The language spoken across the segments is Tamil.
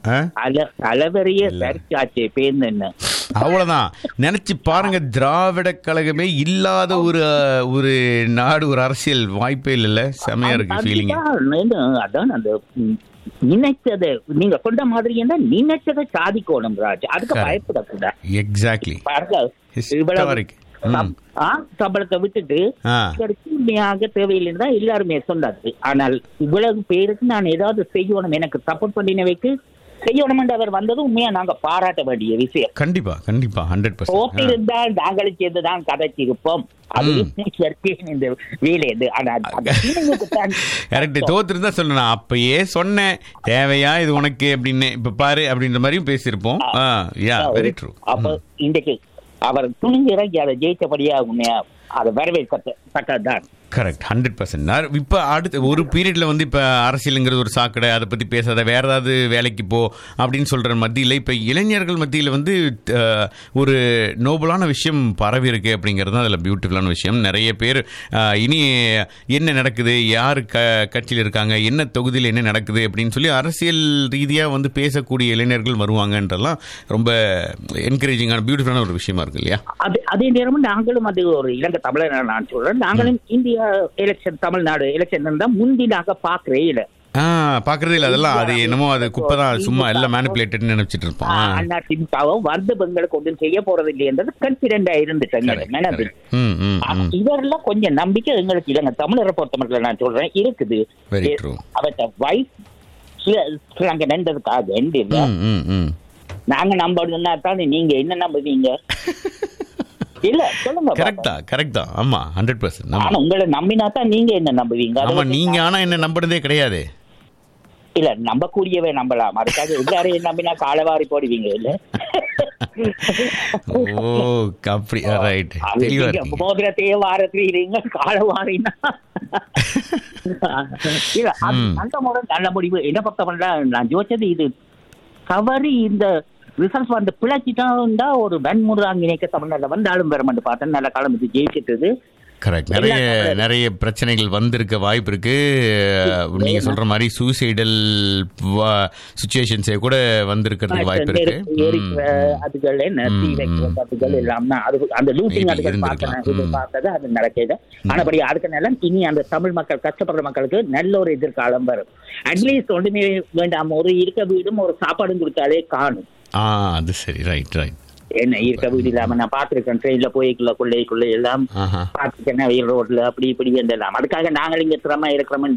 அளவரிய சரிச்சாச்சே பேருந்து என்ன அவ்வளவுதான். நினைச்சு பாருங்க, திராவிட கழகமே இல்லாத ஒரு நாடு, ஒரு அரசியல் வாய்ப்பே இல்ல. செமையா இருக்கு ஃபீலிங். அதான் அந்த நினைச்சதை நீங்க சொன்ன மாதிரி என்ன நினைச்சதை சாதிக்கணும் ராஜ், அதுக்கு பயப்படக்கூடாது. எக்ஸாக்ட்லி. சம்பளத்தை விட்டுட்டு உண்மையாக தேவையில்லைன்னு தான் எல்லாருமே சொன்னாரு. ஆனால் இவ்வளவு பேருக்கு நான் ஏதாவது செய்யணும், எனக்கு சப்போர்ட் பண்ணினவைக்கு செய்யணும் என்று அவர் வந்தது உண்மையா நாங்க பாராட்ட வேண்டிய விஷயம். கண்டிப்பா கண்டிப்பா 100%. இருந்தால் நாங்களும் சேர்ந்துதான் கதைச்சிருப்போம். இந்த வேலை தோத்துருந்தா சொல்லணும், அப்பயே சொன்னேன் தேவையா இது உனக்கு அப்படின்னு, இப்ப பாரு அப்படின்ற மாதிரியும் பேசியிருப்போம். Very true. அப்ப இன்றைக்கு அவர் துணிஞ்சிறங்கி அதை ஜெயிச்சபடியா உண்மையா அதை வரவேற்கத்தான். கரெக்ட், 100%. இப்போ அடுத்த ஒரு பீரியட்ல வந்து இப்போ அரசியலுங்கிறது ஒரு சாக்கடை, அதை பற்றி பேசாத, வேற ஏதாவது வேலைக்கு போ அப்படின்னு சொல்கிற மத்தியில் இப்போ இளைஞர்கள் மத்தியில் வந்து ஒரு நோபலான விஷயம் பரவி இருக்கு அப்படிங்கிறது தான் அதில் பியூட்டிஃபுல்லான விஷயம். நிறைய பேர் இனி என்ன நடக்குது, யார் கட்சியில் இருக்காங்க, என்ன தொகுதியில் என்ன நடக்குது அப்படின்னு சொல்லி அரசியல் ரீதியாக வந்து பேசக்கூடிய இளைஞர்கள் வருவாங்கன்றலாம் ரொம்ப என்கரேஜிங்கான பியூட்டிஃபுல்லான ஒரு விஷயமா இருக்கு இல்லையா? அதே நேரமும் நாங்களும் அது ஒரு இலங்கை தமிழர் நான் சொல்றேன், நாங்களும் இந்தியா எலெக்ஷன் தமிழ்நாடு எலெக்ஷன் தான் முந்தினாக பாக்குறே இல்ல, பாக்குறதே இல்ல. அதெல்லாம் அது என்னமோ அது குப்பைதான், சும்மா எல்லாம் மேனிபுலேட்டட் நினைச்சிட்டு இருப்போம். அண்ணா திமுகவும் வந்து பெண்களுக்கு ஒன்றும் செய்ய போறது இல்லை என்றது கான்பிடென்டா இருந்துட்டாங்க. இவரெல்லாம் கொஞ்சம் நம்பிக்கை எங்களுக்கு இலங்கை தமிழரை பொறுத்த மட்டும் நான் சொல்றேன் இருக்குது. அவற்ற வைஃப் ஸ்ரீலங்கா நின்றதுக்காக நாங்க நம்பணும்னா தான் நீங்க என்ன நம்புவீங்க? இல்ல சொல்லுங்க. கரெக்ட் தான். ஆமா 100%. ஆனா உங்களை நம்பினா தான் நீங்க என்ன நம்புவீங்க? ஆமா, நீங்க ஆனா என்ன நம்புறதே கிடையாது. இல்ல நம்பக்கூடியவே நம்பலாம், அதுக்காக எல்லாரையும் நம்பினா காலவாரி போடுவீங்க இல்ல? ஓ அப்படி ரைட். மோதிரத்தையே வாரத்தில காலவாரினா இல்ல அந்த முறை நல்ல முடிவு என்ன பொறுத்தவரை நான் யோசிச்சது இது தவறி இந்த ரிசல்ட் வந்து பிழைச்சிட்டா ஒரு வன்முறை இணைக்க தமிழ்நாட்டில் வந்தாலும் பெறமாட்டு பார்த்தேன். நல்ல காலம் இது ஜெயிச்சிட்டது. கரெக்ட். நிறைய பிரச்சனைகள் வந்திருக்க வாய்ப்பு இருக்கு. நீங்க சொல்ற மாதிரி சூசைடல் சிச்சுவேஷன்ஸே கூட வந்திருக்கிறதுக்கு வாய்ப்பு இருக்கு. அதுகள் எல்லாம் அந்த லூட்டிங் அதுகள் பார்த்தது அது நடக்குது. ஆனபடி அதுக்கு நல்ல இனி அந்த தமிழ் மக்கள் கஷ்டப்படுற மக்களுக்கு நல்ல ஒரு எதிர்காலம் வரும். அட்லீஸ்ட் ஒன்றுமே வேண்டாம், ஒரு இருக்க வீடும் ஒரு சாப்பாடும் கொடுத்தாலே காணும். அது சரி. ரைட். என்ன இருக்க வீடு இல்லாம நான் பாத்துருக்கேன், ட்ரெயின்ல கொள்ளைக்குள்ள எல்லாம் பாத்துருக்கேன், வெயில் ரோட்ல அப்படி இப்படி எல்லாம். அதுக்காக நாங்கள் இங்க திறமா இருக்கிறோம்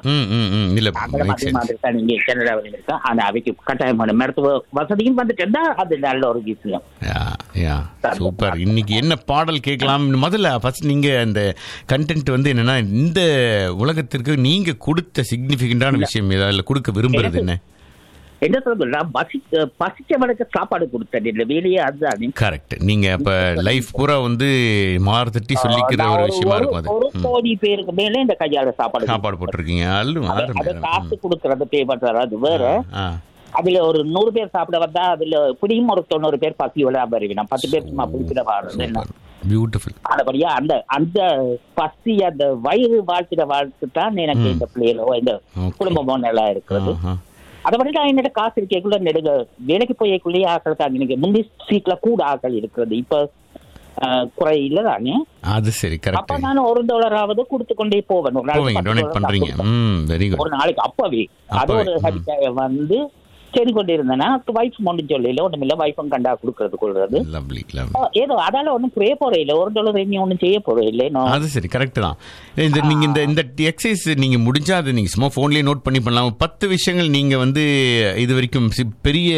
நீங்க கனடாவில் இருக்கா, ஆனா அவைக்கு கட்டாயமான மருத்துவ வசதியும் வந்துட்டு அது நல்ல ஒரு விஷயம். சூப்பர். இன்னைக்கு என்ன பாடல் கேட்கலாம்? முதல்ல ஃபர்ஸ்ட் நீங்க அந்த கண்டென்ட் வந்து என்னன்னா, இந்த உலகத்திற்கு நீங்க கொடுத்த சிக்னிபிகண்டான விஷயம் ஏதாவது கொடுக்க விரும்புறது என்ன? என்ன சொல்ல பசிச்சவனுக்கு சாப்பாடு கொடுத்தேன் வேலையே அதுதான். கரெக்ட். நீங்க அப்ப லைஃப் பூரா வந்து மார்த்தட்டி சொல்லிக்கிற ஒரு விஷயமா இருக்கும். அது 1 கோடி பேருக்கு மேல இந்த கையால சாப்பாடு போட்டிருக்கீங்க. அதை காசு கொடுக்கறது பே பண்றாரு அது வேற. அதுல ஒரு 100 பேர் சாப்பிட வந்தா அதுல புடியும் ஒரு 90 பேர் பசி விளையாட வருவினா 10 பேர் சும்மா புடிக்கிற வாடுறது என்ன பியூட்டிஃபுல். அதுபடியா அந்த பசி அந்த வயிறு வாழ்த்து தான் எனக்கு இந்த பிள்ளைகளோ இந்த குடும்பமோ நல்லா இருக்கிறது. அதை பற்றி நான் என்னோட காசு இருக்கக்குள்ள நெடுங்க வேலைக்கு போயக்குள்ளேயே ஆக்களுக்கு இன்னைக்கு முந்தி சீட்ல கூட ஆக்கள் இருக்கிறது, இப்ப குறை இல்லதானே? அது சரி. அப்ப நான் $1 கொடுத்து கொண்டே போவேன் ஒரு நாளைக்கு. அப்பவே அது ஒரு ஹபிட்டாய வந்து சரி கொண்டு இருந்தேன்னா வைஃப் ஒன்றும் சொல்லல, ஒண்ணும் இல்ல, வைஃபும் கண்டா கொடுக்கறது கொள்றது ஏதோ அதால ஒன்றும் புரிய போற இல்லை, $1 நீ ஒன்றும் செய்ய போற இல்லை. அது சரி, கரெக்ட் தான். நீங்க இந்த எக்ஸசைஸ் நீங்க முடிஞ்சா அது நீங்க சும்மா போன்லயே நோட் பண்ணலாம். 10 விஷயங்கள் நீங்க வந்து இது வரைக்கும் பெரிய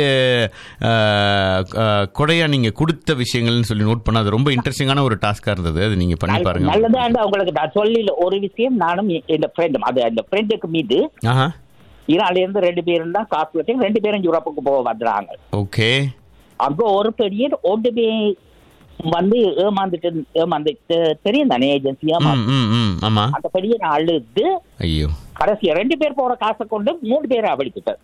கொடையா நீங்க கொடுத்த விஷயங்கள்னு சொல்லி நோட் பண்ணா அது ரொம்ப இன்ட்ரெஸ்டிங்கான ஒரு டாஸ்கா இருந்தது. அது நீங்க பண்ணி பாருங்க. நல்லதா உங்களுக்கு நான் சொல்லல ஒரு விஷயம். நானும் இந்த ஃப்ரெண்ட் அது அந்த ஃப்ரெண்டுக்கு மீது ஈரான்ல இருந்து 2 பேரும் தான் காசு வச்சு 2 பேரும் யூரோப்புக்கு போக வந்துடுறாங்க. ஓகே. அங்க ஒரு பெரிய ஒன்றுமே வந்து ஏமாந்துட்டு தெரியும் தானே ஏஜென்சி அந்த பெரிய அழுது கடைசியா 2 பேர் போற காசை கொண்டு 3 பேரை அடிச்சுட்டார்.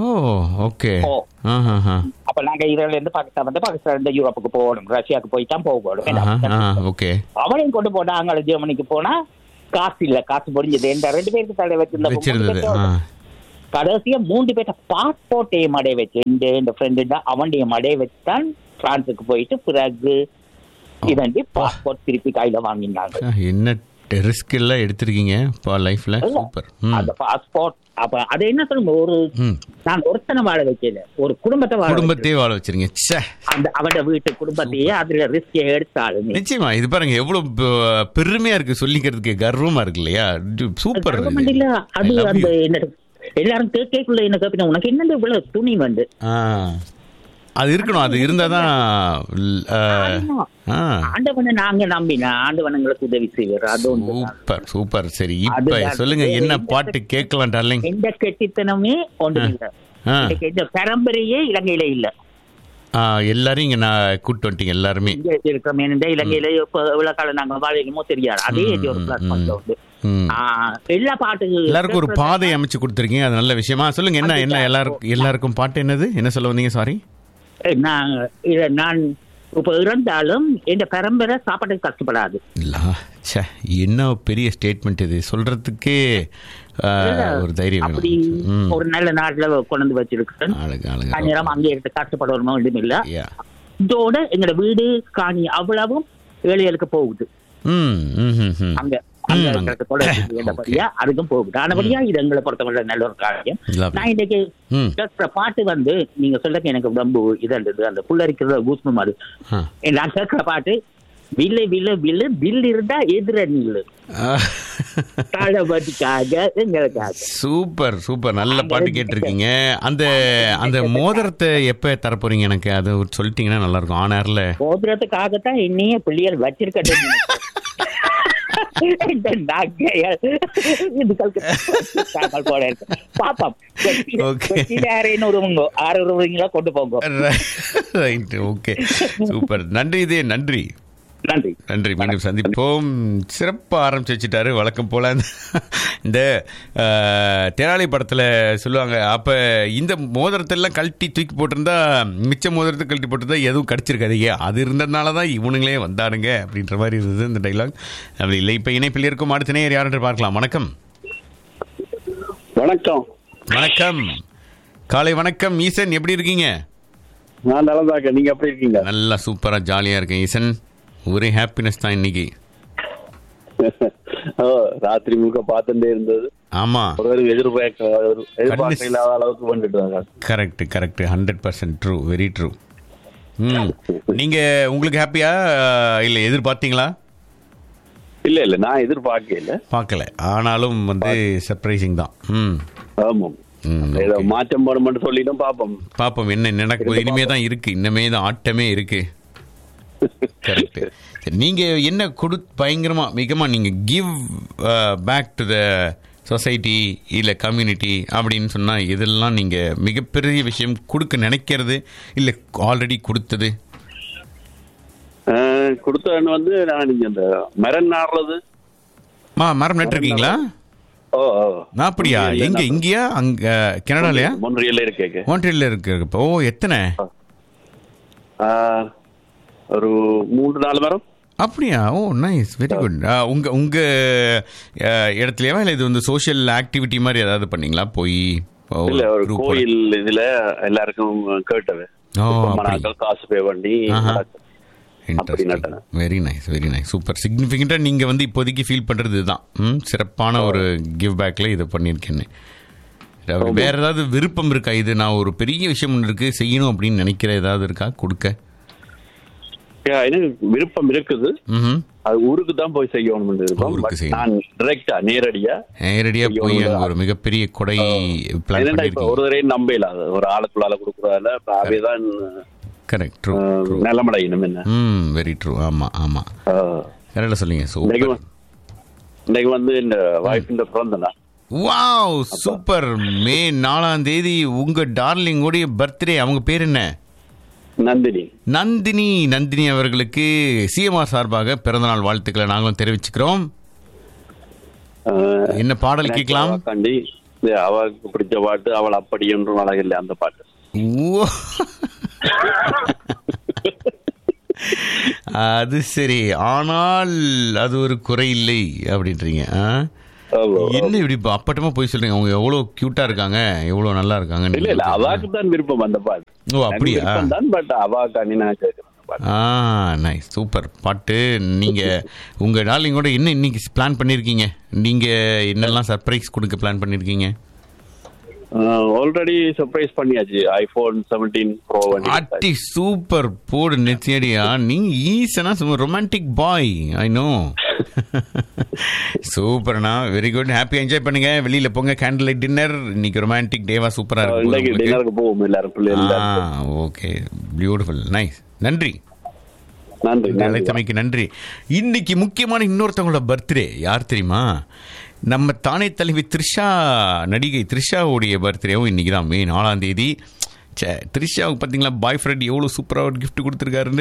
அப்ப நாங்க ஈரான்ல இருந்து பாகிஸ்தான் இருந்து யூரோப்புக்கு போகணும், ரஷ்யாவுக்கு போய் தான் போகணும். அவனையும் கொண்டு போனாங்க ஜெர்மனிக்கு போனா காசு இல்ல, காசு முடிஞ்சது. 2 பேருக்கு தடை வச்சிருந்தது. கடைசியா 3 பேர்ட்ட பாஸ்போர்ட்டையும் அடைய வச்சு இந்த ஃப்ரெண்டு அவன்டையும் அடைய வச்சுதான் பிரான்ஸுக்கு போயிட்டு பிறகு இதண்டி பாஸ்போர்ட் திருப்பி கையில வாங்கினாங்க. என்ன ரிஸ்க் எல்லாம் எடுத்திருக்கீங்க லைஃப்ல. சூப்பர். அந்த பாஸ்போர்ட் அப்ப அதை என்ன சொல்லுங்க, ஒரு நான் ஒருத்தனை வாழ வைக்கல, ஒரு குடும்பத்தையே வாழ வச்சிருங்க. அந்த அவட வீட்டு குடும்பத்தையே அதுல ரிஸ்க் எடுத்தாலும் நிச்சயமா இது பாருங்க எவ்வளவு பெருமையா இருக்கு, சொல்லிக்கிறதுக்கு கர்வமா இருக்கு இல்லையா. சூப்பர். இல்ல அது அந்த என்ன எல்லாரும் கேக்குள்ள என்ன கேப்பீங்க, உனக்கு என்ன இவ்வளவு துணி வந்து அது இருக்கணும், அது இருந்தாதான் ஆண்டவனை நாங்க நம்பினா ஆண்டவனங்களுக்கு உதவி செய்வார். அது சூப்பர் சூப்பர். சரி இப்ப சொல்லுங்க என்ன பாட்டு கேட்கலாம் டார்லிங். எந்த கெட்டித்தனமே ஒன்று இல்ல, இந்த பரம்பரையே இலங்கையில இல்ல. எல்லாரும் இங்க நான் கூட்டு வந்துட்டீங்க எல்லாருமே இருக்கிறோம். இலங்கையில இவ்வளவு காலம் நாங்க வாழைக்குமோ தெரியாது. அதே ஒரு பிளாட்ஃபார்ம் எல்லா பாட்டுக்கும் எல்லாருக்கும் ஒரு பாதை அமைச்சு கொடுத்துருக்கீங்க, அது நல்ல விஷயமா. சொல்லுங்க என்ன என்ன எல்லாருக்கும் பாட்டு என்னது, என்ன சொல்ல வந்தீங்க? சாரி, நான் இப்ப இருந்தாலும் இந்த பரம்பரை சாப்பாட்டுக்கு கஷ்டப்படாது. என்ன பெரிய ஸ்டேட்மெண்ட் இது, சொல்றதுக்கே ஒரு தைரியம். அப்படி ஒரு நல்ல நாட்டுல கொண்டு வச்சிருக்கேன். அங்கே இருந்து கஷ்டப்படுறோமோ ஒன்றும் இல்ல. இதோட எங்களோட வீடு காணி அவ்வளவும் ஏழைகளுக்கு போகுது. அங்க அதுக்கும் போகுது. ஆனபடியா இது எங்களை பொறுத்தவரை நல்ல ஒரு காரியம். நான் இன்னைக்கு பாட்டு வந்து நீங்க சொல்ல எனக்கு ரொம்ப இதன்றது அந்த புல்லரிக்கிற கூஸ்ம மாதிரி நான் கேட்கிற பாட்டு வில்லு வில்லு வில்லு வில் இருந்தா எதிர நில்லு. சூப்பர் சூப்பர், நல்ல பாட்டு கேட்டிருக்கீங்க. அந்த அந்த மோதிரத்தை எப்ப தரப்போறீங்க எனக்கு அது சொல்லிட்டீங்கன்னா நல்லா இருக்கும். ஆனார்ல மோதிரத்துக்காகத்தான் என்னையே பிள்ளைகள் வச்சிருக்கேன். கொண்டு போங்க. சூப்பர், நன்றி. இதே நன்றி நன்றி நன்றி. மீண்டும் சந்திப்போம். சிறப்பாக ஆரம்பிச்சு வச்சுட்டாரு வழக்கம் போல. இந்த தெனாலி படத்தில் சொல்லுவாங்க, அப்போ இந்த மோதிரத்தெல்லாம் கழட்டி தூக்கி போட்டிருந்தா மிச்ச மோதிரத்தை கழட்டி போட்டிருந்தா எதுவும் கடிச்சிருக்காது. அது இருந்ததுனால தான் இவனுங்களே வந்தானுங்க அப்படின்ற மாதிரி இருந்தது இந்த டைலாக். அப்படி இல்லை. இப்போ இணைப்பில் இருக்கும் அடுத்த நேயர் யார் என்று பார்க்கலாம். வணக்கம். வணக்கம். வணக்கம், காலை வணக்கம். ஈசன் எப்படி இருக்கீங்க? நான் நல்லா இருக்கேன், நீங்க எப்படி இருக்கீங்க? நல்லா சூப்பராக ஜாலியாக இருக்கேன் ஈசன். ஒரே ஹாப்பினஸ் தான் இன்னைக்கு. ராத்திரி முழுக்க பார்த்துட்டே இருந்தது. ஆமா, எதிர்பார்க்க இல்லாத அளவுக்கு வந்துட்டு. Correct correct, 100% true, very true. நீங்க உங்களுக்கு ஹாப்பியா இல்ல எதிர்பார்த்தீங்களா? இல்ல நான் எதிர்பார்க்கல, ஆனாலும் வந்து சர்ப்ரைசிங் தான். ஆமா, ஏதோ மாற்றம் போட சொல்லிடும். பாப்போம் என்ன நடக்கும். இனிமே தான் இருக்கு, இன்னமே தான் ஆட்டமே இருக்கு. கரெக்ட். நீங்க என்ன பயங்கரமா மிகமா நீங்க give back to the society இல்ல கம்யூனிட்டி அப்படின்னு சொன்னா இதெல்லாம் நீங்க மிகப்பெரிய விஷயம் கொடுக்க நினைக்கிறது இல்ல ஆல்ரெடி கொடுத்தது? கொடுத்தது வந்து நான் இந்த மரம் நடுறது. மரம் நட்டுருக்கீங்களா? அப்படியா? எங்க இங்கயா அங்க கனடாலயா? மொன்ட்ரியல்ல இருக்கு. ஓ, எத்தனை? ஒரு 3-4 மரம். அப்படியா? ஓ நைஸ், வெரி குட். உங்க இடத்துலயா இல்ல இது வந்து சோஷியல் ஆக்டிவிட்டி மாதிரி ஏதாவது பண்ணீங்களா? போய் இல்ல ஒரு கோயில் இதுல எல்லாருக்கும் கேட்டது, காசு பே பண்ணி. Very nice, very nice, super. சிக்னிஃபிகண்டா நீங்க வந்து இப்போதைக்கு ஃபீல் பண்றது இதுதான். சிறப்பான ஒரு கிவ் பேக்ல இதை பண்ணிருக்கேன்னு. வேற ஏதாவது விருப்பம் இருக்கா? இது நான் ஒரு பெரிய விஷயம் ஒன்று இருக்கு செய்யணும் அப்படின்னு நினைக்கிற ஏதாவது இருக்கா கொடுக்க? விருப்பம் இருக்குது, அது ஊருக்கு தான் போய் செய்யணும். நேரடியா போய் ஒரு மிகப்பெரிய கொடை ஒரு தடவை நம்பல, ஒரு ஆளுக்குள்ளால கொடுக்குறதால அவைதான் கரெக்ட், ட்ரூ, நல்லமடையணும். என்ன வெரி ட்ரூ. ஆமா ஆமா, கரெக்டா சொல்லுங்க. இன்னைக்கு வந்து இந்த வாய்ப்பு பிறந்த நாள். Wow, super. மே 4ஆம் தேதி உங்க டார்லிங்கோடைய பர்த்டே. அவங்க பேர் என்ன? நந்தினி அவர்களுக்கு சிஎம்ஆர் சார்பாக பிறந்தநாள் வாழ்த்துக்களை நாங்களும் தெரிவிச்சுக்கிறோம். என்ன பாடல் கேட்கலாம்? அவளுக்கு பிடிச்ச பாட்டு அவள் அப்படி என்றும் அழகில்லை, அந்த பாட்டு. அது சரி, ஆனால் அது ஒரு குறை இல்லை அப்படின்றீங்க. என்ன இப்படி அப்பட்டமா போய் சொல்றீங்க? அவங்க எவ்வளவு கியூட்டா இருக்காங்க, எவ்வளவு நல்லா இருக்காங்க. இல்ல அவாக்கு தான் விருப்பம் அந்த பாட்டு. ஓ அப்படியா? பட் அவாக்கு நான் கேட்கிறேன். நைஸ், சூப்பர் பாட்டு. நீங்க உங்க டார்லிங்கோட என்ன இன்னைக்கு பிளான் பண்ணிருக்கீங்க? நீங்க என்னெல்லாம் சர்ப்ரைஸ் கொடுக்க பிளான் பண்ணிருக்கீங்க? ஆல்ரெடி சர்ப்ரைஸ் பண்ணியாச்சு. IPhone 17 Pro. அட்டி சூப்பர், போடு நெத்தியடியா. நீங்க ஈஸனா ரொமான்டிக் பாய், ஐ நோ. சூப்பர்ண்ணா, வெரி குட். ஹாப்பி என்ஜாய் பண்ணுங்க, வெளியில போங்க, கேண்டில் லைட் டின்னர். இன்னைக்கு ரொமான்டிக் டேவா சூப்பரா இருக்கு. Okay, beautiful, nice. நன்றி, அழைத்தமைக்கு நன்றி. இன்னைக்கு முக்கியமான இன்னொருத்தவங்களோட பர்த்டே. யார் தெரியுமா? நம்ம தானே தலைவி த்ரிஷா, நடிகை த்ரிஷாவுடைய பர்த்டேவும் இன்னைக்கு தான், மே 4ஆம் தேதி. த்ரிஷாவுக்கு பார்த்தீங்களா பாய் ஃப்ரெண்ட் எவ்வளோ சூப்பராக ஒரு கிஃப்ட் கொடுத்துருக்காருன்னு.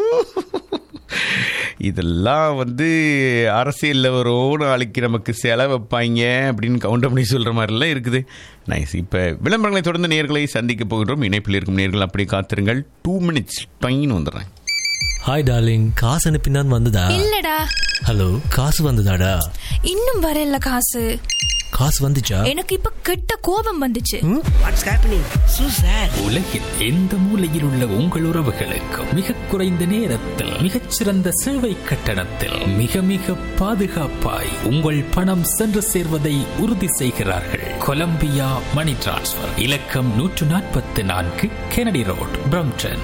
இதெல்லாம் வந்து அரசியலில் வரும், நாளைக்கு நமக்கு செலவு வைப்பாங்க அப்படின்னு கவுண்டர் பண்ணி சொல்கிற மாதிரிலாம் இருக்குது. நைஸ். இப்போ விளம்பரங்களை தொடர்ந்து நேர்களை சந்திக்க போகின்றோம். இணைப்பில் இருக்கும் நேர்கள் அப்படி காத்திருங்கள். 2 minutes டைன்னு வந்துடுறேன். ஹாய் டார்லிங், காசு அனுப்பினான் வந்ததா? இல்லடா. ஹலோ, காசு வந்ததாடா? இன்னும் வரல. காசு வந்துச்சா? எனக்கு இப்ப கெட்ட கோபம் வந்துச்சு. What's happening? So sad. உலகில் எந்த மூலையில் உள்ள உங்கள் உறவுகளுக்கு மிக குறைந்த நேரத்தில் மிகச்சிறந்த சேவை கட்டணத்தில் மிக மிக பாதுகாப்பாய் உங்கள் பணம் சென்று சேர்வதை உறுதி செய்கிறார்கள். கொலம்பியா மணி டிரான்ஸ்ஃபர். இலக்கம் 144 கெனடி ரோட், பிரம்டன்.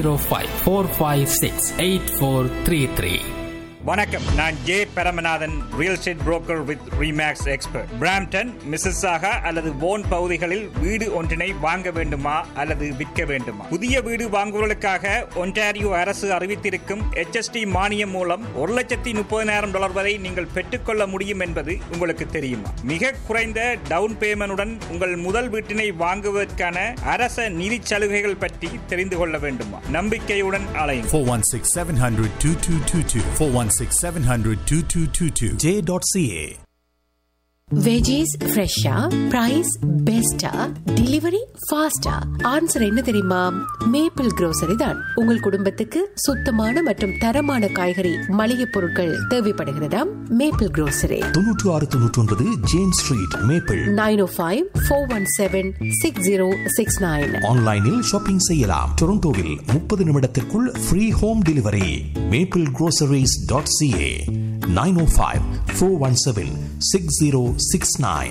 9054568433. வணக்கம், நான் J Paramanathan, real estate broker with remakes expert. Brampton, Mississauga அல்லது போன் பகுதிகளில் வீடு ஒன்றினை வாங்க வேண்டுமா அல்லது விற்க வேண்டுமா? புதிய வீடு வாங்குவதற்காக ஒன்டாரியோ அரசு அறிவித்திருக்கும் HST மானியம் மூலம் $130,000 வரை நீங்கள் பெற்றுக்கொள்ள முடியும் என்பது உங்களுக்கு தெரியுமா? மிக குறைந்த டவுன் பேமெண்டுடன் உங்கள் முதல் வீட்டினை வாங்குவதற்கான அரச நிதி சலுகைகள் பற்றி தெரிந்து கொள்ள வேண்டுமா? நம்பிக்கையுடன் அலையுங்கள். 416-700-2222 416-700-2222 J.ca. வெஜிஸ் ஃப்ரெஷ்ஷா, பிரைஸ் பெஸ்டா, டெலிவரி ஃபாஸ்டா? ஆன்சர் என்ன தெரியுமா? மேப்பிள் grocery தான். உங்கள் குடும்பத்துக்கு சுத்தமான மற்றும் தரமான காய்கறி மளிகை பொருட்கள் தேவைப்படுகிறதா? Maple grocery. 9699 James street, maple. 905-417-6069. ஆன்லைனில் ஷாப்பிங் செய்யலாம். டொரண்டோவில் 30 நிமிடத்திற்குள் ஃப்ரீ ஹோம் டெலிவரி. maplegroceries.ca. 905-417-6069.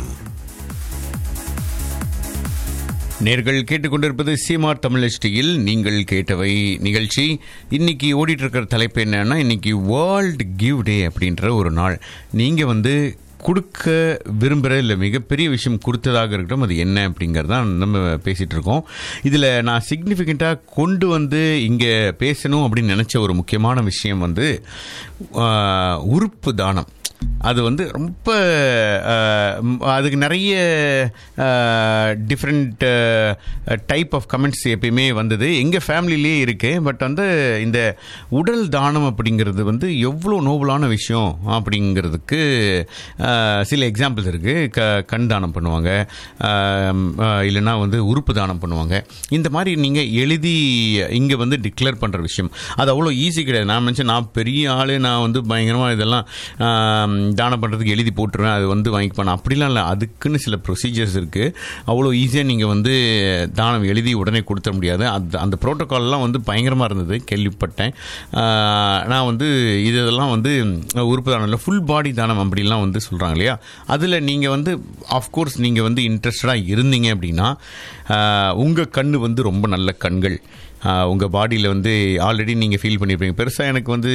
நேர்கள் கேட்டுக்கொண்டிருப்பது சீமார் தமிழ் HDயில் நீங்கள் கேட்டவை நிகழ்ச்சி. இன்னைக்கு ஓடிட்டு இருக்கிற தலைப்பு என்னன்னா, இன்னைக்கு வேர்ல்ட் கிவ் டே அப்படின்ற ஒரு நாள். நீங்கள் வந்து கொடுக்க விரும்புகிற இல்லை மிகப்பெரிய விஷயம் கொடுத்ததாக இருக்கட்டும், அது என்ன அப்படிங்கிறதான் நம்ம பேசிகிட்டு இருக்கோம். இதில் நான் சிக்னிஃபிகண்ட்டாக கொண்டு வந்து இங்கே பேசணும் அப்படின்னு நினச்ச ஒரு முக்கியமான விஷயம் வந்து உறுப்பு தானம். அது வந்து ரொம்ப அதுக்கு நிறைய டிஃப்ரெண்ட் டைப் ஆஃப் கமெண்ட்ஸ் எப்பயுமே வந்தது. எங்கள் ஃபேமிலியிலே இருக்கு. பட் வந்து இந்த உடல் தானம் அப்படிங்கிறது வந்து எவ்வளோ நோபலான விஷயம் அப்படிங்கிறதுக்கு சில எக்ஸாம்பிள்ஸ் இருக்குது. கண் தானம் பண்ணுவாங்க, இல்லைன்னா வந்து உறுப்பு தானம் பண்ணுவாங்க. இந்த மாதிரி நீங்கள் எழுதி இங்கே வந்து டிக்ளேர் பண்ணுற விஷயம் அது அவ்வளோ ஈஸி கிடையாது. நான் நினச்சேன் நான் பெரிய ஆள், நான் வந்து பயங்கரமாக இதெல்லாம் தானம் பண்ணுறதுக்கு எழுதி போட்டுருவேன், அது வந்து வாங்கிப்பான. அப்படிலாம் இல்லை, அதுக்குன்னு சில ப்ரொசீஜர்ஸ் இருக்குது. அவ்வளோ ஈஸியாக நீங்கள் வந்து தானம் எழுதி உடனே கொடுத்த முடியாது. அந்த ப்ரோட்டோக்கால்லாம் வந்து பயங்கரமாக இருந்தது, கேள்விப்பட்டேன். நான் வந்து இதெல்லாம் வந்து உறுப்பு தானம் இல்லை, ஃபுல் பாடி தானம் அப்படிலாம் வந்து சொல்கிறாங்க இல்லையா. அதில் நீங்கள் வந்து ஆஃப்கோர்ஸ் நீங்கள் வந்து இன்ட்ரெஸ்டடாக இருந்தீங்க அப்படின்னா, உங்கள் கண் வந்து ரொம்ப நல்ல கண்கள் உங்கள் பாடியில் வந்து ஆல்ரெடி நீங்கள் ஃபீல் பண்ணியிருப்பீங்க. பெருசாக எனக்கு வந்து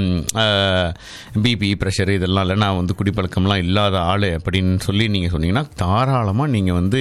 பிபி ப்ரெஷர் இதெல்லாம் இல்லை, நான் வந்து குடிப்பழக்கம்லாம் இல்லாத ஆள் அப்படின்னு சொல்லி நீங்கள் சொன்னீங்கன்னா தாராளமாக நீங்கள் வந்து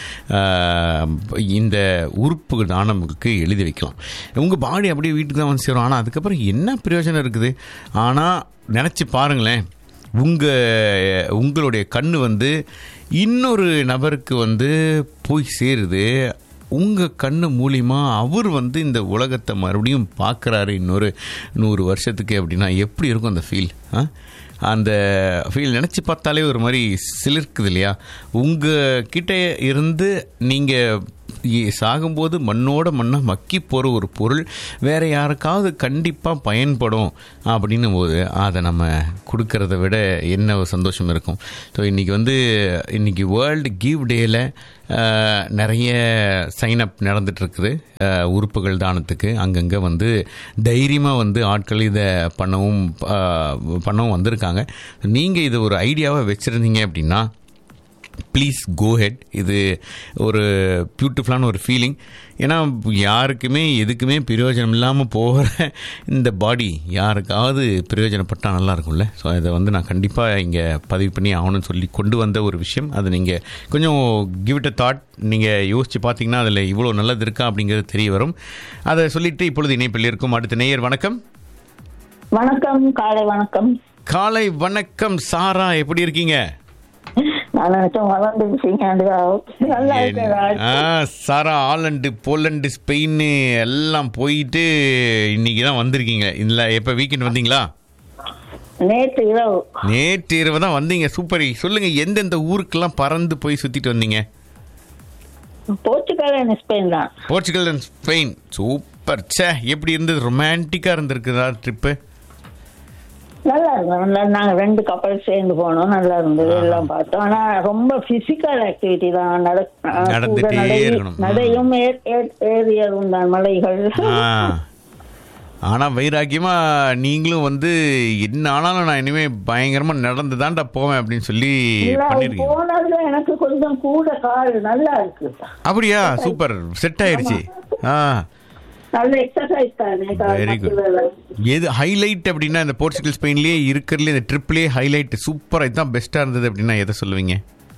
இந்த உறுப்பு தானமுக்கு எழுதி வைக்கலாம். உங்கள் பாடி அப்படியே வீட்டுக்கு தான் வந்து சேரும். ஆனால் அதுக்கப்புறம் என்ன பிரயோஜனம் இருக்குது? ஆனால் நினச்சி பாருங்களேன், உங்களுடைய கண் வந்து இன்னொரு நபருக்கு வந்து போய் சேருது. உங்கள் கண்ணு மூலிமா அவர் வந்து இந்த உலகத்தை மறுபடியும் பார்க்குறாரு இன்னொரு 100 வருஷத்துக்கு அப்படின்னா எப்படி இருக்கும் அந்த ஃபீல்? அந்த ஃபீல் நினச்சி பார்த்தாலே ஒரு மாதிரி சிலிர்க்குது இல்லையா? உங்கள் கிட்டே இருந்து நீங்கள் சாகும்போது மண்ணோட மண்ணாக மக்கி போகிற ஒரு பொருள் வேறு யாருக்காவது கண்டிப்பாக பயன்படும் அப்படின்னும் போது அதை நம்ம கொடுக்கறத விட என்ன ஒரு சந்தோஷம் இருக்கும். ஸோ இன்றைக்கி வேர்ல்டு கிவ் டேயில் நிறைய சைனப் நடந்துகிட்ருக்குது உறுப்புகள் தானத்துக்கு. அங்கங்கே தைரியமாக ஆட்கள் இதை பண்ணவும் வந்திருக்காங்க. நீங்கள் இது ஒரு ஐடியாவை வச்சுருந்தீங்க அப்படின்னா ப்ளீஸ் கோ ஹெட். இது ஒரு பியூட்டிஃபுல்லான ஒரு ஃபீலிங். ஏன்னா யாருக்குமே எதுக்குமே பிரயோஜனம் இல்லாமல் போகிற இந்த பாடி யாருக்காவது பிரயோஜனப்பட்டால் நல்லா இருக்கும்ல. ஸோ இதை நான் கண்டிப்பாக இங்கே பதிவு பண்ணி ஆகணும்னு சொல்லி கொண்டு வந்த ஒரு விஷயம். அது நீங்கள் கொஞ்சம் கிவ் இட் அ தாட். நீங்கள் யோசித்து பார்த்தீங்கன்னா அதில் இவ்வளோ நல்லது இருக்கா அப்படிங்கிறது தெரிய வரும். அதை சொல்லிவிட்டு இப்பொழுது இணைப்பில் இருக்கும் அடுத்த நேயர். வணக்கம். வணக்கம். காலை வணக்கம். காலை வணக்கம். சாரா, எப்படி இருக்கீங்க? சாரா, ஆலண்டு, போலண்டு, ஸ்பெயின் எல்லாம் போயிட்டு இன்னைக்கு தான் வந்திருக்கீங்க. இல்லை, எப்போ வீக்கெண்ட் வந்தீங்களா? நேற்று இரவு தான் வந்தீங்க. சூப்பர். சொல்லுங்க, எந்தெந்த ஊருக்கெல்லாம் பறந்து போய் சுத்திட்டு வந்தீங்க? போர்ச்சுகல் அண்ட் ஸ்பெயின் தான். Portugal and Spain. சூப்பர். சே, எப்படி இருந்தது? ரொமான்டிக்கா இருந்திருக்குதா ட்ரிப்பு? நல்லா இருக்கும். நாங்க 2 கப்பல் சேர்ந்து போனோம். நல்லா இருந்தது. எல்லாம் பார்த்தோம். ஆனா ரொம்ப பிசிக்கல் ஆக்டிவிட்டி தான். நடையும் ஏரியரும் தான், மலைகள். ஆனா வைராக்கியமா நீங்களும் என்ன ஆனாலும் நான் இனிமே பயங்கரமா நடந்து தான்டா போவேன் அப்படின்னு சொல்லி பண்ணிருக்கீங்க. போனதுல எனக்கு கொஞ்சம் கூட கால் நல்லா இருக்கு. அப்படியா? சூப்பர். செட் ஆயிருச்சு. Very good. எது ஹைலைட் அப்படின்னா இந்த போர்ச்சுகல் ஸ்பெயின்லயே இருக்கிறதுல இந்த ட்ரிப்லயே ஹைலைட் சூப்பரா இதுதான் பெஸ்டா இருந்தது அப்படின்னா எதை சொல்லுவீங்க?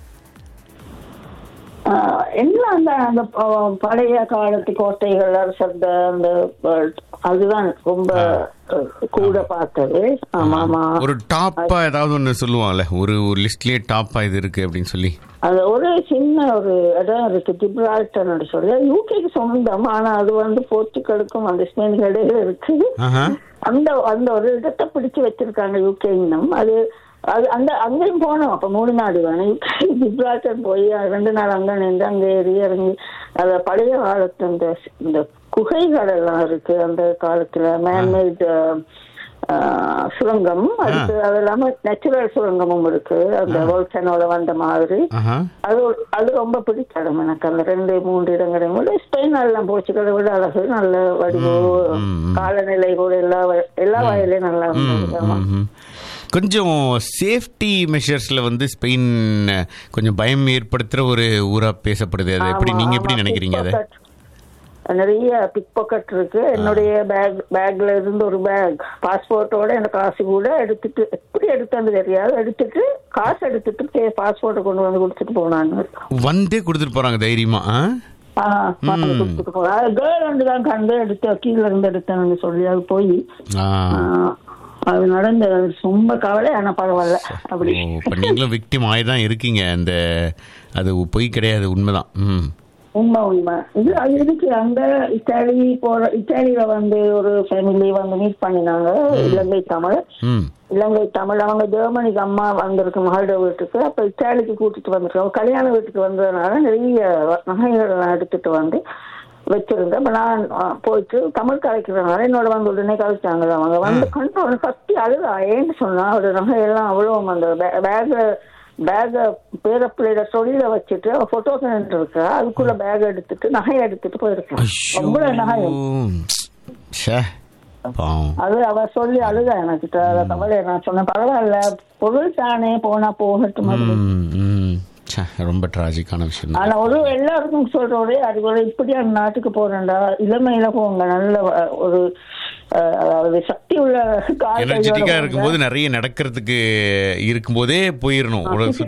எல்லாம் அந்த பழைய காலத்து கோட்டைகள், அந்த அதுதான் ரொம்ப கூட பார்த்தது. ஆமா ஆமா. ஒரு டாப்பா ஏதாவது ஒண்ணு சொல்லுவாங்கல்ல, ஒரு லிஸ்ட்லயே டாப்பா இது இருக்கு அப்படின்னு சொல்லி. அது ஒரு சின்ன ஒரு இடம் இருக்கு, ஜிப்ரால்டர் சொல்லி. யூகேக்கு சொந்தம். ஆனா அது போர்ச்சுகலுக்கும் அந்த ஸ்பெயினுக்கு இடையில இருக்கு. அந்த ஒரு இடத்தை பிடிச்சு வச்சிருக்காங்க யூகே இன்னும். அது அங்கேயும் போனோம். அப்ப 3 நாடு தானே. ஜிப்ரால்டர் போய் 2 நாள் அங்க நின்று அங்க ஏறி இறங்கி அத பழைய காலத்து இந்த குகைகள் எல்லாம் இருக்கு. அந்த காலத்துல மேன்மேட் சுரங்கம், அதுக்கு அது இல்லாம நேச்சுரல் சுரங்கமும் இருக்கு. அந்த வோல்கனோல வந்த மாதிரி. அது ரொம்ப பிடிச்ச இடம் எனக்கு. அந்த 2-3 இடங்களையும் விட ஸ்பெயின் எல்லாம் போர்ச்சுகலை விட அழகு, நல்ல வடிவோ, காலநிலை கூட எல்லா வகையிலையும் நல்லா இருந்தது. கொஞ்சம் சேஃப்டி மெஷர்ஸ்ல ஸ்பெயின் கொஞ்சம் பயம் ஏற்படுத்துற ஒரு ஊரா பேசப்படுது. அது எப்படி, நீங்க எப்படி நினைக்கிறீங்க? அதை நிறைய பிக் பாக்கெட் இருக்கு. என்னுடைய பேக்ல இருந்து ஒரு பேக் பாஸ்போர்ட்டோட எனக்கு காசு கூட எடுத்துட்டு, எப்படி எடுத்தான்னு தெரியாது, எடுத்துட்டு காசு எடுத்துட்டு பாஸ்போர்ட்டை கொண்டு வந்து கொடுத்துட்டு போனாங்க. கொடுத்துட்டு போறாங்க தைரியமா. கொடுத்துட்டு போறாங்க. கேர்ள் வந்து தான் கண்டு எடுத்து கீழே இருந்து எடுத்தேன்னு சொல்லி அது போய் அது நடந்த ரொம்ப கவலை. ஆனா பரவாயில்ல. அப்படி நீங்களும் விக்டிம் ஆயிதான் இருக்கீங்க. அந்த அது பொய் கிடையாது, உண்மைதான். உண்மை இது அது இருக்கு. அங்க இத்தாலியில ஒரு ஃபேமிலி மீட் பண்ணினாங்க. இலங்கை தமிழ். அவங்க ஜெர்மனிக்கு அம்மா வந்திருக்கு மகளோட வீட்டுக்கு. அப்ப இத்தாலிக்கு கூட்டிட்டு வந்திருக்காங்க. கல்யாண வீட்டுக்கு வந்ததுனால நிறைய நகைகள் எடுத்துட்டு வச்சிருந்தேன். இப்ப நான் போயிட்டு தமிழ் கலைக்கிறதுனால என்னோட உடனே கலைச்சாங்க. அவங்க கண்டு கத்தி அழுதா. ஏன்னு சொன்னா அவரு நகையெல்லாம் அவ்வளோ அந்த பேக பேரப்பிள்ளையில தொழில வச்சுட்டு போட்டோஸ் இருக்கா, அதுக்குள்ள பேக் எடுத்துட்டு நகை எடுத்துட்டு போயிருக்கேன். ரொம்ப நகையும் அது அவ சொல்லி அழுதா எனக்கு. கவலை. நான் சொன்னேன் பரவாயில்ல, பொருள் தானே, போனா போகட்டும். ரொம்ப டிராஜிக்கான விஷயம். ஆனா எல்லாருக்கும் சொல்ற ஒரே அறிவுரை, இப்படியா நாட்டுக்கு போறேன்டா, இளமையில போங்க. நல்ல ஒரு அதாவது சக்தி உள்ள எனர்ஜெட்டிக்கா இருக்கும்போது நிறைய நடக்கிறதுக்கு இருக்கும்போதே போயிடணும்.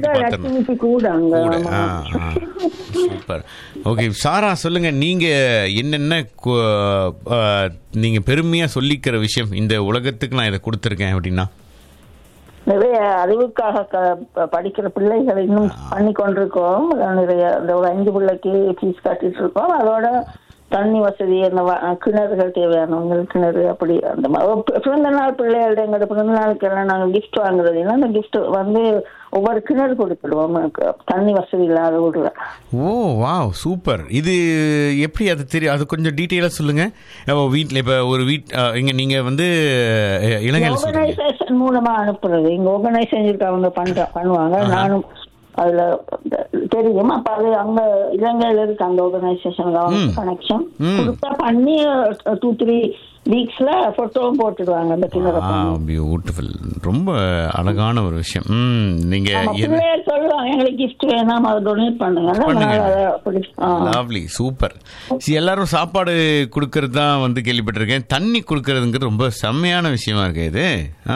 சூப்பர். ஓகே சாரா, சொல்லுங்க, நீங்க என்னென்ன நீங்க பெருமையா சொல்லிக்கிற விஷயம், இந்த உலகத்துக்கு நான் இதை கொடுத்துருக்கேன் அப்படின்னா? நிறைய அறிவுக்காக படிக்கிற பிள்ளைகளை இன்னும் பண்ணி கொண்டிருக்கோம். நிறைய ஒரு 5 பிள்ளைக்கு ஃபீஸ் கட்டிட்டு இருக்கோம். அதோட தண்ணி வசதி, அந்த கிணறுகள் தேவையானவங்களுக்கு கிணறு, அப்படி அந்த பிறந்த நாள் பிள்ளைகளோட எங்களோட பிறந்த நாளுக்கு எல்லாம் நாங்கள் கிஃப்ட் வாங்குறது இல்லை. அந்த கிஃப்ட் வந்து ஒவ்வொரு கிணறு கொடுத்துடுவோம் தண்ணி வசதி இல்லாத ஊர்ல. ஓ வாவ் சூப்பர். இது எப்படி அது தெரியும்? அது கொஞ்சம் டீட்டெயிலாக சொல்லுங்க. வீட்டில் இப்போ ஒரு இங்க நீங்க வந்து ஆர்கனைசேஷன் மூலமா அனுப்புறது, இங்க ஆர்கனைசேஷன் அவங்க பண்ணுவாங்க. நானும் அதுல தெரியும். அப்ப அது அங்க இலங்கையில இருக்கு அந்த ஆர்கனைசேஷன் கனெக்ஷன் கொடுத்தா பண்ணி 2-3 வீக்ஸ்ல போட்டோவும் போட்டுடுவாங்க அந்த கிணறு. பியூட்டிஃபுல். ரொம்ப அழகான ஒரு விஷயம். நீங்க சொல்லுவாங்க எங்களுக்கு கிஃப்ட் வேணாம், அதை டொனேட் பண்ணுங்க. Lovely, super. எல்லாரும் சாப்பாடு கொடுக்கறது தான் வந்து கேள்விப்பட்டிருக்கேன். தண்ணி கொடுக்கறதுங்கிறது ரொம்ப செம்மையான விஷயமா இருக்கு. இது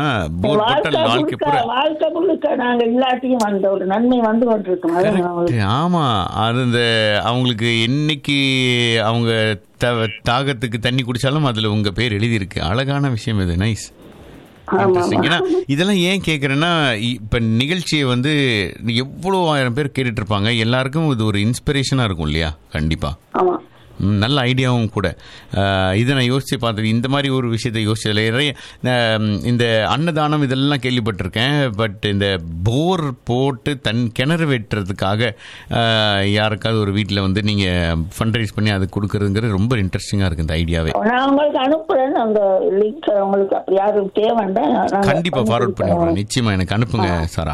வாழ்க்கை முழுக்க நாங்க எல்லாத்தையும் வந்த ஒரு நன்மை வந்து கொண்டிருக்கோம். ஆமா, அது இந்த அவங்களுக்கு என்னைக்கு அவங்க தாகத்துக்கு தண்ணி குடிச்சாலும் அதுல உங்க பேர் எழுதியிருக்கு. அழகான விஷயம் இது. நைஸ். ஏன்னா இதெல்லாம் ஏன் கேட்குறேன்னா, இப்போ நிகழ்ச்சியை வந்து எவ்வளோ 1000 பேர் கேட்டுட்டு இருப்பாங்க. எல்லாருக்கும் இது ஒரு இன்ஸ்பிரேஷனாக இருக்கும் இல்லையா? கண்டிப்பாக நல்ல ஐடியாவும் கூட. இதை நான் யோசித்து பார்த்தது, இந்த மாதிரி ஒரு விஷயத்தை யோசிச்சதில்லை. நிறைய இந்த அன்னதானம் இதெல்லாம் கேள்விப்பட்டிருக்கேன். பட் இந்த போர் போட்டு கிணறு வெட்டுறதுக்காக யாருக்காவது ஒரு வீட்டில் வந்து நீங்கள் ஃபண்ட் ரைஸ் பண்ணி அது கொடுக்குறதுங்கிறது ரொம்ப இன்ட்ரெஸ்டிங்காக இருக்குது இந்த ஐடியாவே. நான் உங்களுக்கு அனுப்புறேன் அந்த லிங்க். உங்களுக்கு யாருக்கு தேவைன்னா கண்டிப்பாக ஃபார்வர்ட் பண்ணிடுறேன். நிச்சயமாக எனக்கு அனுப்புங்க சாரா.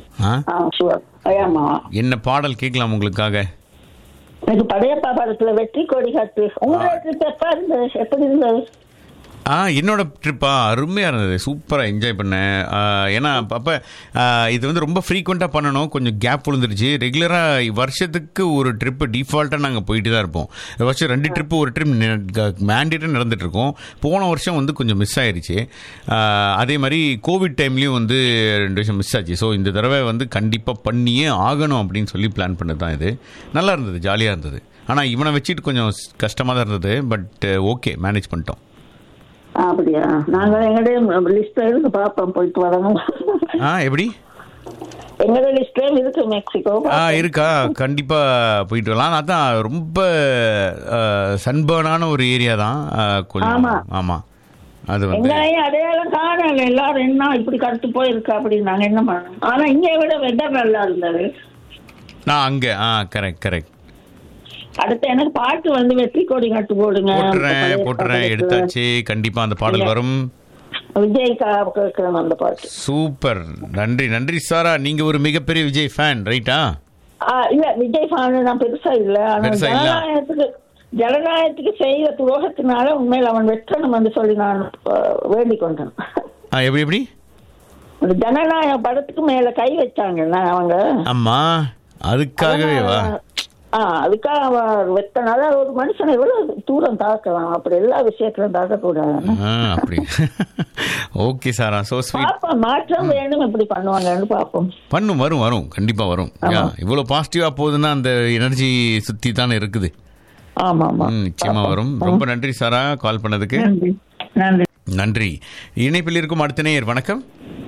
என்ன பாடல் கேட்கலாம் உங்களுக்காக? எனக்கு படையப்பா படத்துல வெற்றி கொடி காட்டு. உங்களோட எப்படி இருந்தது? என்னோட ட்ரிப்பா அருமையாக இருந்தது. சூப்பராக என்ஜாய் பண்ணேன். ஏன்னா அப்போ இது வந்து ரொம்ப ஃப்ரீக்வெண்ட்டாக பண்ணணும். கொஞ்சம் கேப் விழுந்துருச்சு. ரெகுலராக வருஷத்துக்கு ஒரு ட்ரிப்பு டிஃபால்ட்டாக நாங்கள் போயிட்டு தான் இருப்போம். வருஷம் 2 ட்ரிப்பு, ஒரு ட்ரிப் மேண்டேட்டாக நடந்துகிட்ருக்கோம். போன வருஷம் வந்து கொஞ்சம் மிஸ் ஆயிடுச்சு. அதே மாதிரி கோவிட் டைம்லேயும் வந்து 2 வருஷம் மிஸ் ஆச்சு. ஸோ இந்த தடவை வந்து கண்டிப்பாக பண்ணியே ஆகணும் அப்படின்னு சொல்லி பிளான் பண்ணது தான் இது. நல்லா இருந்தது, ஜாலியாக இருந்தது. ஆனால் இவனை வச்சுட்டு கொஞ்சம் கஷ்டமாக தான் இருந்தது. பட் ஓகே, மேனேஜ் பண்ணிட்டோம். அப்படியா? நாங்க எங்களுடைய லிஸ்ட்ல இருந்து பாப்போம், போயிட்டு வரணும். எப்படி? எங்களுடைய லிஸ்ட்ல இருக்கு மெக்சிகோ. இருக்கா? கண்டிப்பா போயிட்டு வரலாம். அதான் ரொம்ப சன்பர்னான ஒரு ஏரியா தான் கொஞ்சம். ஆமா, அது வந்து அடையாளம் காணல. எல்லாரும் என்ன இப்படி கருத்து போயிருக்கு அப்படின்னு நாங்க என்ன பண்ணோம். ஆனா இங்க விட வெதர் நல்லா இருந்தது. நான் அங்க கரெக்ட். அடுத்து எனக்கு பாட்டு வந்து வெற்றி கொடி காட்டு போடுங்க. போட்டுறேன் எடுத்தாச்சு. கண்டிப்பா அந்த பாடல் வரும். விஜய் கேட்கிறேன் அந்த பாட்டு. சூப்பர். நன்றி சாரா. நீங்க ஒரு மிகப்பெரிய விஜய் ஃபேன் ரைட்டா? இல்ல, விஜய் ஃபேன் நான் பெருசா இல்ல. ஆனா ஜனநாயகத்துக்கு செய்த துரோகத்தினால உண்மையில அவன் வெற்றணும் என்று சொல்லி நான் வேண்டிக் கொண்டேன். எப்படி ஜனநாயக படத்துக்கு மேல கை வச்சாங்கல்ல அவங்க. ஆமா, அதுக்காகவே வா. அதுக்காக வெத்தனால ஒரு மனுஷனை எவ்வளவு தூரம் தாக்கலாம். அப்படி எல்லா விஷயத்திலும் தாக்கக்கூடாது. அப்படி. ஓகே சாரா, சோ ஸ்வீட். மாற்றம் வேணும், எப்படி பண்ணுவாங்கன்னு பாப்போம். வரும் கண்டிப்பா வரும். இவ்வளவு பாசிட்டிவா போகுதுன்னா அந்த எனர்ஜி சுத்தி தானே இருக்குது. நிச்சயமா வரும். ரொம்ப நன்றி சாரா, கால் பண்ணதுக்கு நன்றி. இணைப்பில் இருக்கும் அடுத்த நேயர். வணக்கம்.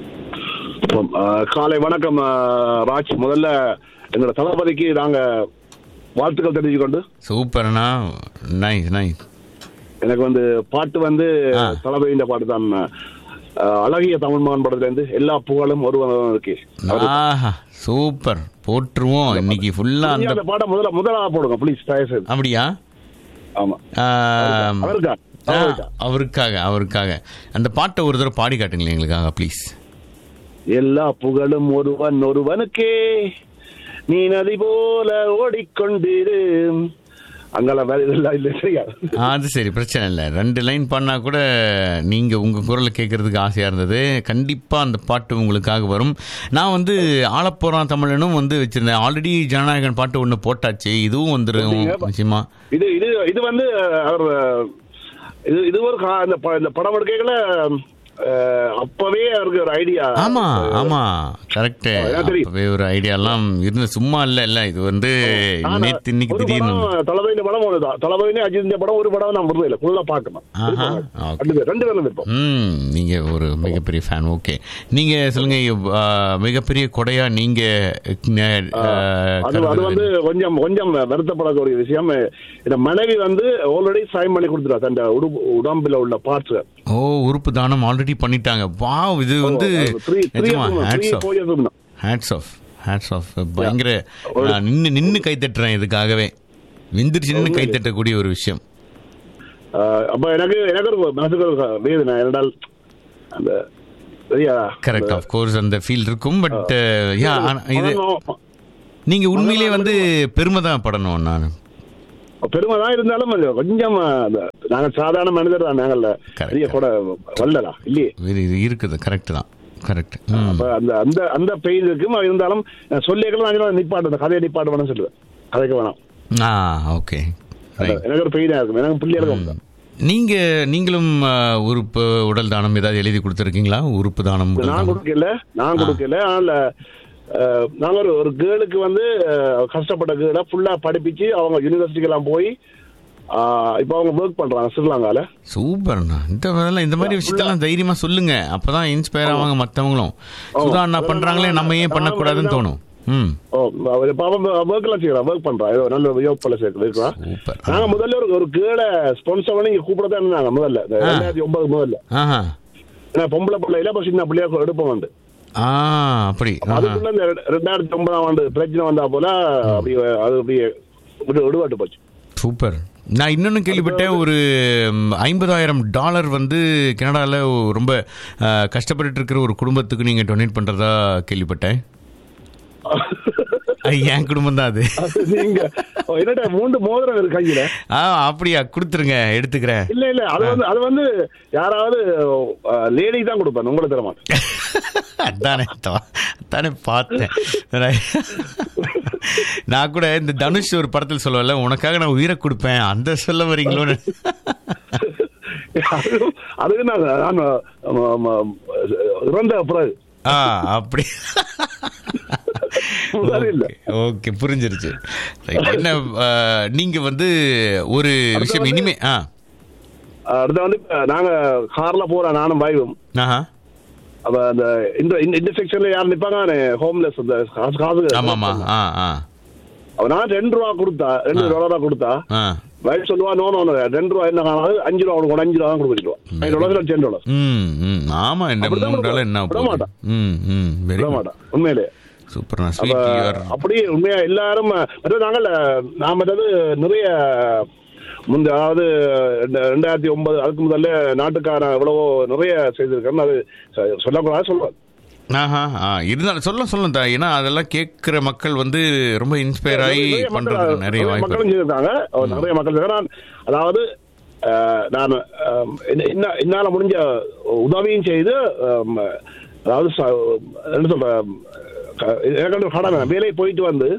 காலை வணக்கம் ராஜ். முதல்ல எங்களோட தளபதிக்கு நாங்க வாழ்த்துக்கள் தெரிவிச்சுக்கொண்டு. சூப்பர்ண்ணா, நைஸ். எனக்கு வந்து பாட்டு வந்து தளபதியின் பாட்டு தான். அழகிய தமிழ் மகன் படத்துல இருந்து எல்லா புகழும் ஒருவன் இருக்கு. சூப்பர், போட்டுருவோம் இன்னைக்கு ஃபுல்லா அந்த பாட்டை முதலாக போடுங்க ப்ளீஸ். அப்படியா? ஆமா, அவருக்காக அந்த பாட்டை ஒரு தடவை பாடி காட்டுங்களேன் எங்களுக்காக ப்ளீஸ். எல்லா புகழும் ஒருவனுக்கே, நீ நதி போல ஓடிக்கொண்டிரு. அங்கெல்லாம் வேற இதெல்லாம் இல்லை, சரியா? அது சரி, பிரச்சனை இல்லை. 2 லைன் பாடினா கூட நீங்க உங்க குரலை கேட்கறதுக்கு ஆசையா இருந்தது. கண்டிப்பா அந்த பாட்டு உங்களுக்காக வரும். நான் வந்து ஆளப்போறான் தமிழனும் வந்து வச்சிருந்தேன். ஆல்ரெடி ஜனநாயகன் பாட்டு ஒண்ணு போட்டாச்சு. இதுவும் வந்துடும் நிச்சயமா. இது வந்து அவர் இது ஒரு இந்த படம் எடுக்கல அப்பவே அவருக்கு ஒரு ஐடியா. ஆமா ஆமா கரெக்ட். அப்பவே ஒரு ஐடியா எல்லாம் இருந்து சும்மா இல்ல இது வந்து நேத்து இன்னைக்கு திடீர்னு தளபதி படம் ஒண்ணுதான். தளபதி அஜித் படம் ஒரு படம் நான் விருது இல்லை, ஃபுல்லா பார்க்கணும். 2 பேரும் இருப்போம். நீங்க ஒரு மிகப்பெரிய ஃபேன். ஓகே, நீங்க சொல்லுங்க, மிகப்பெரிய கொடையா நீங்க அது வந்து கொஞ்சம் வருத்தப்படக்கூடிய விஷயம். இந்த மனைவி வந்து ஆல்ரெடி சைன் பண்ணி கொடுத்துருவா தன் உடம்புல உள்ள பார்ட்ஸ். ஓ, உறுப்பு தானம் ஆல்ரெடி பண்ணிட்டாங்க. வாவ், இது வந்து ஹேட்ஸ் ஆஃப். பயங்கர நின்னு கை தட்டுறேன் இதுக்காகவே. விந்திரிச்சு நின்று கை தட்டக்கூடிய ஒரு விஷயம். அப்ப எனக்கு ஒரு மனசுக்கு வேதனை. என்னடால் அந்த கரெக்ட், ஆஃப் கோர்ஸ் அந்த ஃபீல் இருக்கும். பட் இது நீங்க உண்மையிலேயே வந்து பெருமை தான் படணும். நான் பெருமை தான் இருந்தாலும் கொஞ்சம் நாங்க சாதாரண மனிதர் தான். நாங்கள்ல பெரிய கூட வரலா இல்லையே, இது இருக்குது. கரெக்ட் தான், கரெக்ட். அந்த அந்த பெயின் இருக்கும். இருந்தாலும் சொல்லிக்கலாம் நாங்கள் நிப்பாட்டு கதையை நிப்பாட்டு வேணும் சொல்லுவேன். கதைக்கு வேணாம். ஓகே, எனக்கு ஒரு பெயினா இருக்கும். எனக்கு பிள்ளைகளுக்கும். நீங்களும் உறுப்பு உடல் தானம் ஏதாவது எழுதி கொடுத்துருக்கீங்களா? உறுப்பு தானம் நான் கொடுக்கல. அதனால நாங்க ஒரு கேர்ளுக்கு வந்து கஷ்டப்பட்ட கேர்ளை ஃபுல்லா படிப்பிச்சு அவங்க யூனிவர்சிட்டிக்கெல்லாம் போய் இப்ப அவங்க ஒர்க் பண்றாங்க ஸ்ரீலங்கால. சூப்பர்ண்ணா. இந்த மாதிரி விஷயத்தெல்லாம் தைரியமா சொல்லுங்க, அப்பதான் இன்ஸ்பயர் ஆவாங்க மத்தவங்களும். சுதா அண்ணா பண்றாங்களே, நம்ம ஏன் பண்ணக்கூடாதுன்னு தோணும். ஒர்க் பண்றா, நல்ல நாங்க முதல்ல ஒரு கேர்ளை ஸ்பான்சர் பண்ணி கூப்பிடதான் இருந்தாங்க முதல்ல 2009 முதல்ல. பொம்பளை பிள்ளைல சின்ன பிள்ளையா எடுப்போம் வந்து. அப்படி அதுக்குள்ள இந்த 2009ஆம் ஆண்டு பிரச்சனை வந்தா போல அப்படியே விடுபாட்டு போச்சு. சூப்பர். நான் இன்னொன்னு கேள்விப்பட்டேன், ஒரு $50,000 வந்து கனடால ரொம்ப கஷ்டப்பட்டு இருக்கிற ஒரு குடும்பத்துக்கு நீங்க டொனேட் பண்றதா கேள்விப்பட்டேன். என் குடும்பம் தான் அது. நீங்க என்னடா 3 மோதிரம் இருக்கு கையில. அப்படியா? கொடுத்துருங்க, எடுத்துக்கிறேன். இல்ல அது வந்து யாராவது லேடி தான் கொடுப்பேன், உங்களை தர மாட்டேன். அதானே பார்த்தேன். நான் கூட இந்த தனுஷ் ஒரு படத்தில் சொல்லுவல, உனக்காக நான் உயிரை கொடுப்பேன், அந்த சொல்ல வரீங்களோன்னு. அதுக்கு நான் இறந்த பிறகு அப்படி. ஓகே, புரிஞ்சிருச்சு. என்ன நீங்க வந்து ஒரு விஷயம் இனிமே அடுத்த வந்து நாங்க கார்ல போறோம், நானும் பாய்வும். அப்ப அந்த இன்டர்செக்ஷன்ல யார் நிப்பாங்க, ஹோம்லெஸ் காசு. ஆமாமா. அவ நான் $2 கொடுத்தா, $2 கொடுத்தா வயசு சொல்லுவா, நோ $2 என்ன காணாது, $5 கொடுக்கணும், $5 தான் கொடுத்துருவா. $10 ஆமா, விட மாட்டான் உண்மையிலே. சூப்பர். அப்படியே உண்மையா எல்லாரும் நாங்கள் நான் நிறைய அதாவது 2009 அதுக்கு முதல்ல நாட்டுக்காரன் எவ்வளவோ நிறைய செய்திருக்கேன். அது சொல்லக்கூடாது சொல்லுவாங்க. இருந்தாலும் சொல்ல ஏன்னா அதெல்லாம் கேட்கிற மக்கள் வந்து ரொம்ப இன்ஸ்பயர் ஆகி பண்றது நிறைய மக்களும் செய்திருக்காங்க. நிறைய மக்கள் செய்யறாங்க. அதாவது நான் என்னால முடிஞ்ச உதவியும் செய்து, அதாவது என்ன சொல்ற, எனக்கு கடமை வேலை போயிட்டு வந்து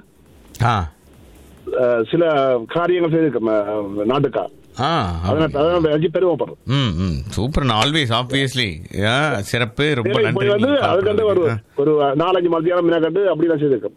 சில காரியங்கள் செய்திருக்க நாட்டுக்கா. சூப்பர். ஆல்வேஸ் ஆப்வியஸ்லி சிறப்பு. ரொம்ப நன்றி. அதுக்கு ஒரு 4-5 மத்தியானம் கண்டு அப்படிதான் செய்திருக்கேன்.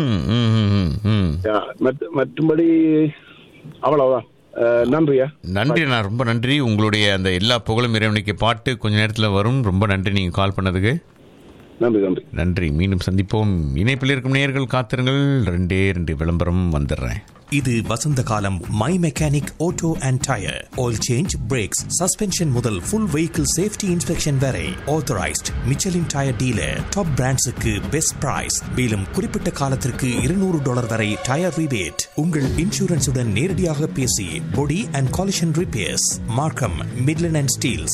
மற்றபடி அவ்வளவுதான். நன்றியா? நன்றி, நான் ரொம்ப நன்றி. உங்களுடைய அந்த எல்லா புகழும் இறைவனுக்கு பாட்டு கொஞ்ச நேரத்தில் வரும். ரொம்ப நன்றி நீங்க கால் பண்ணதுக்கு. நன்றி. மீண்டும் சந்திப்போம். இணைப்பில் இருக்கும் நேயர்கள் காத்திருங்கள். 2 விளம்பரம் வந்துடுறேன். இது வசந்த காலம். My mechanic auto and tyre oil change, breaks, suspension முதல் ஃபுல் வெஹிக்கிள் சேஃப்டி இன்ஸ்பெக்ஷன் வரை authorised Michelin tyre dealer. Top பிராண்ட்ஸுக்கு best price. மேலும் குறிப்பிட்ட காலத்திற்கு $200 வரை டயர் ரிபேட். உங்கள் இன்சூரன்ஸுடன் நேரடியாக பேசி பொடி அண்ட் காலிஷன் ரிப்பேர்ஸ். மார்க்கம், Midland and Steeles.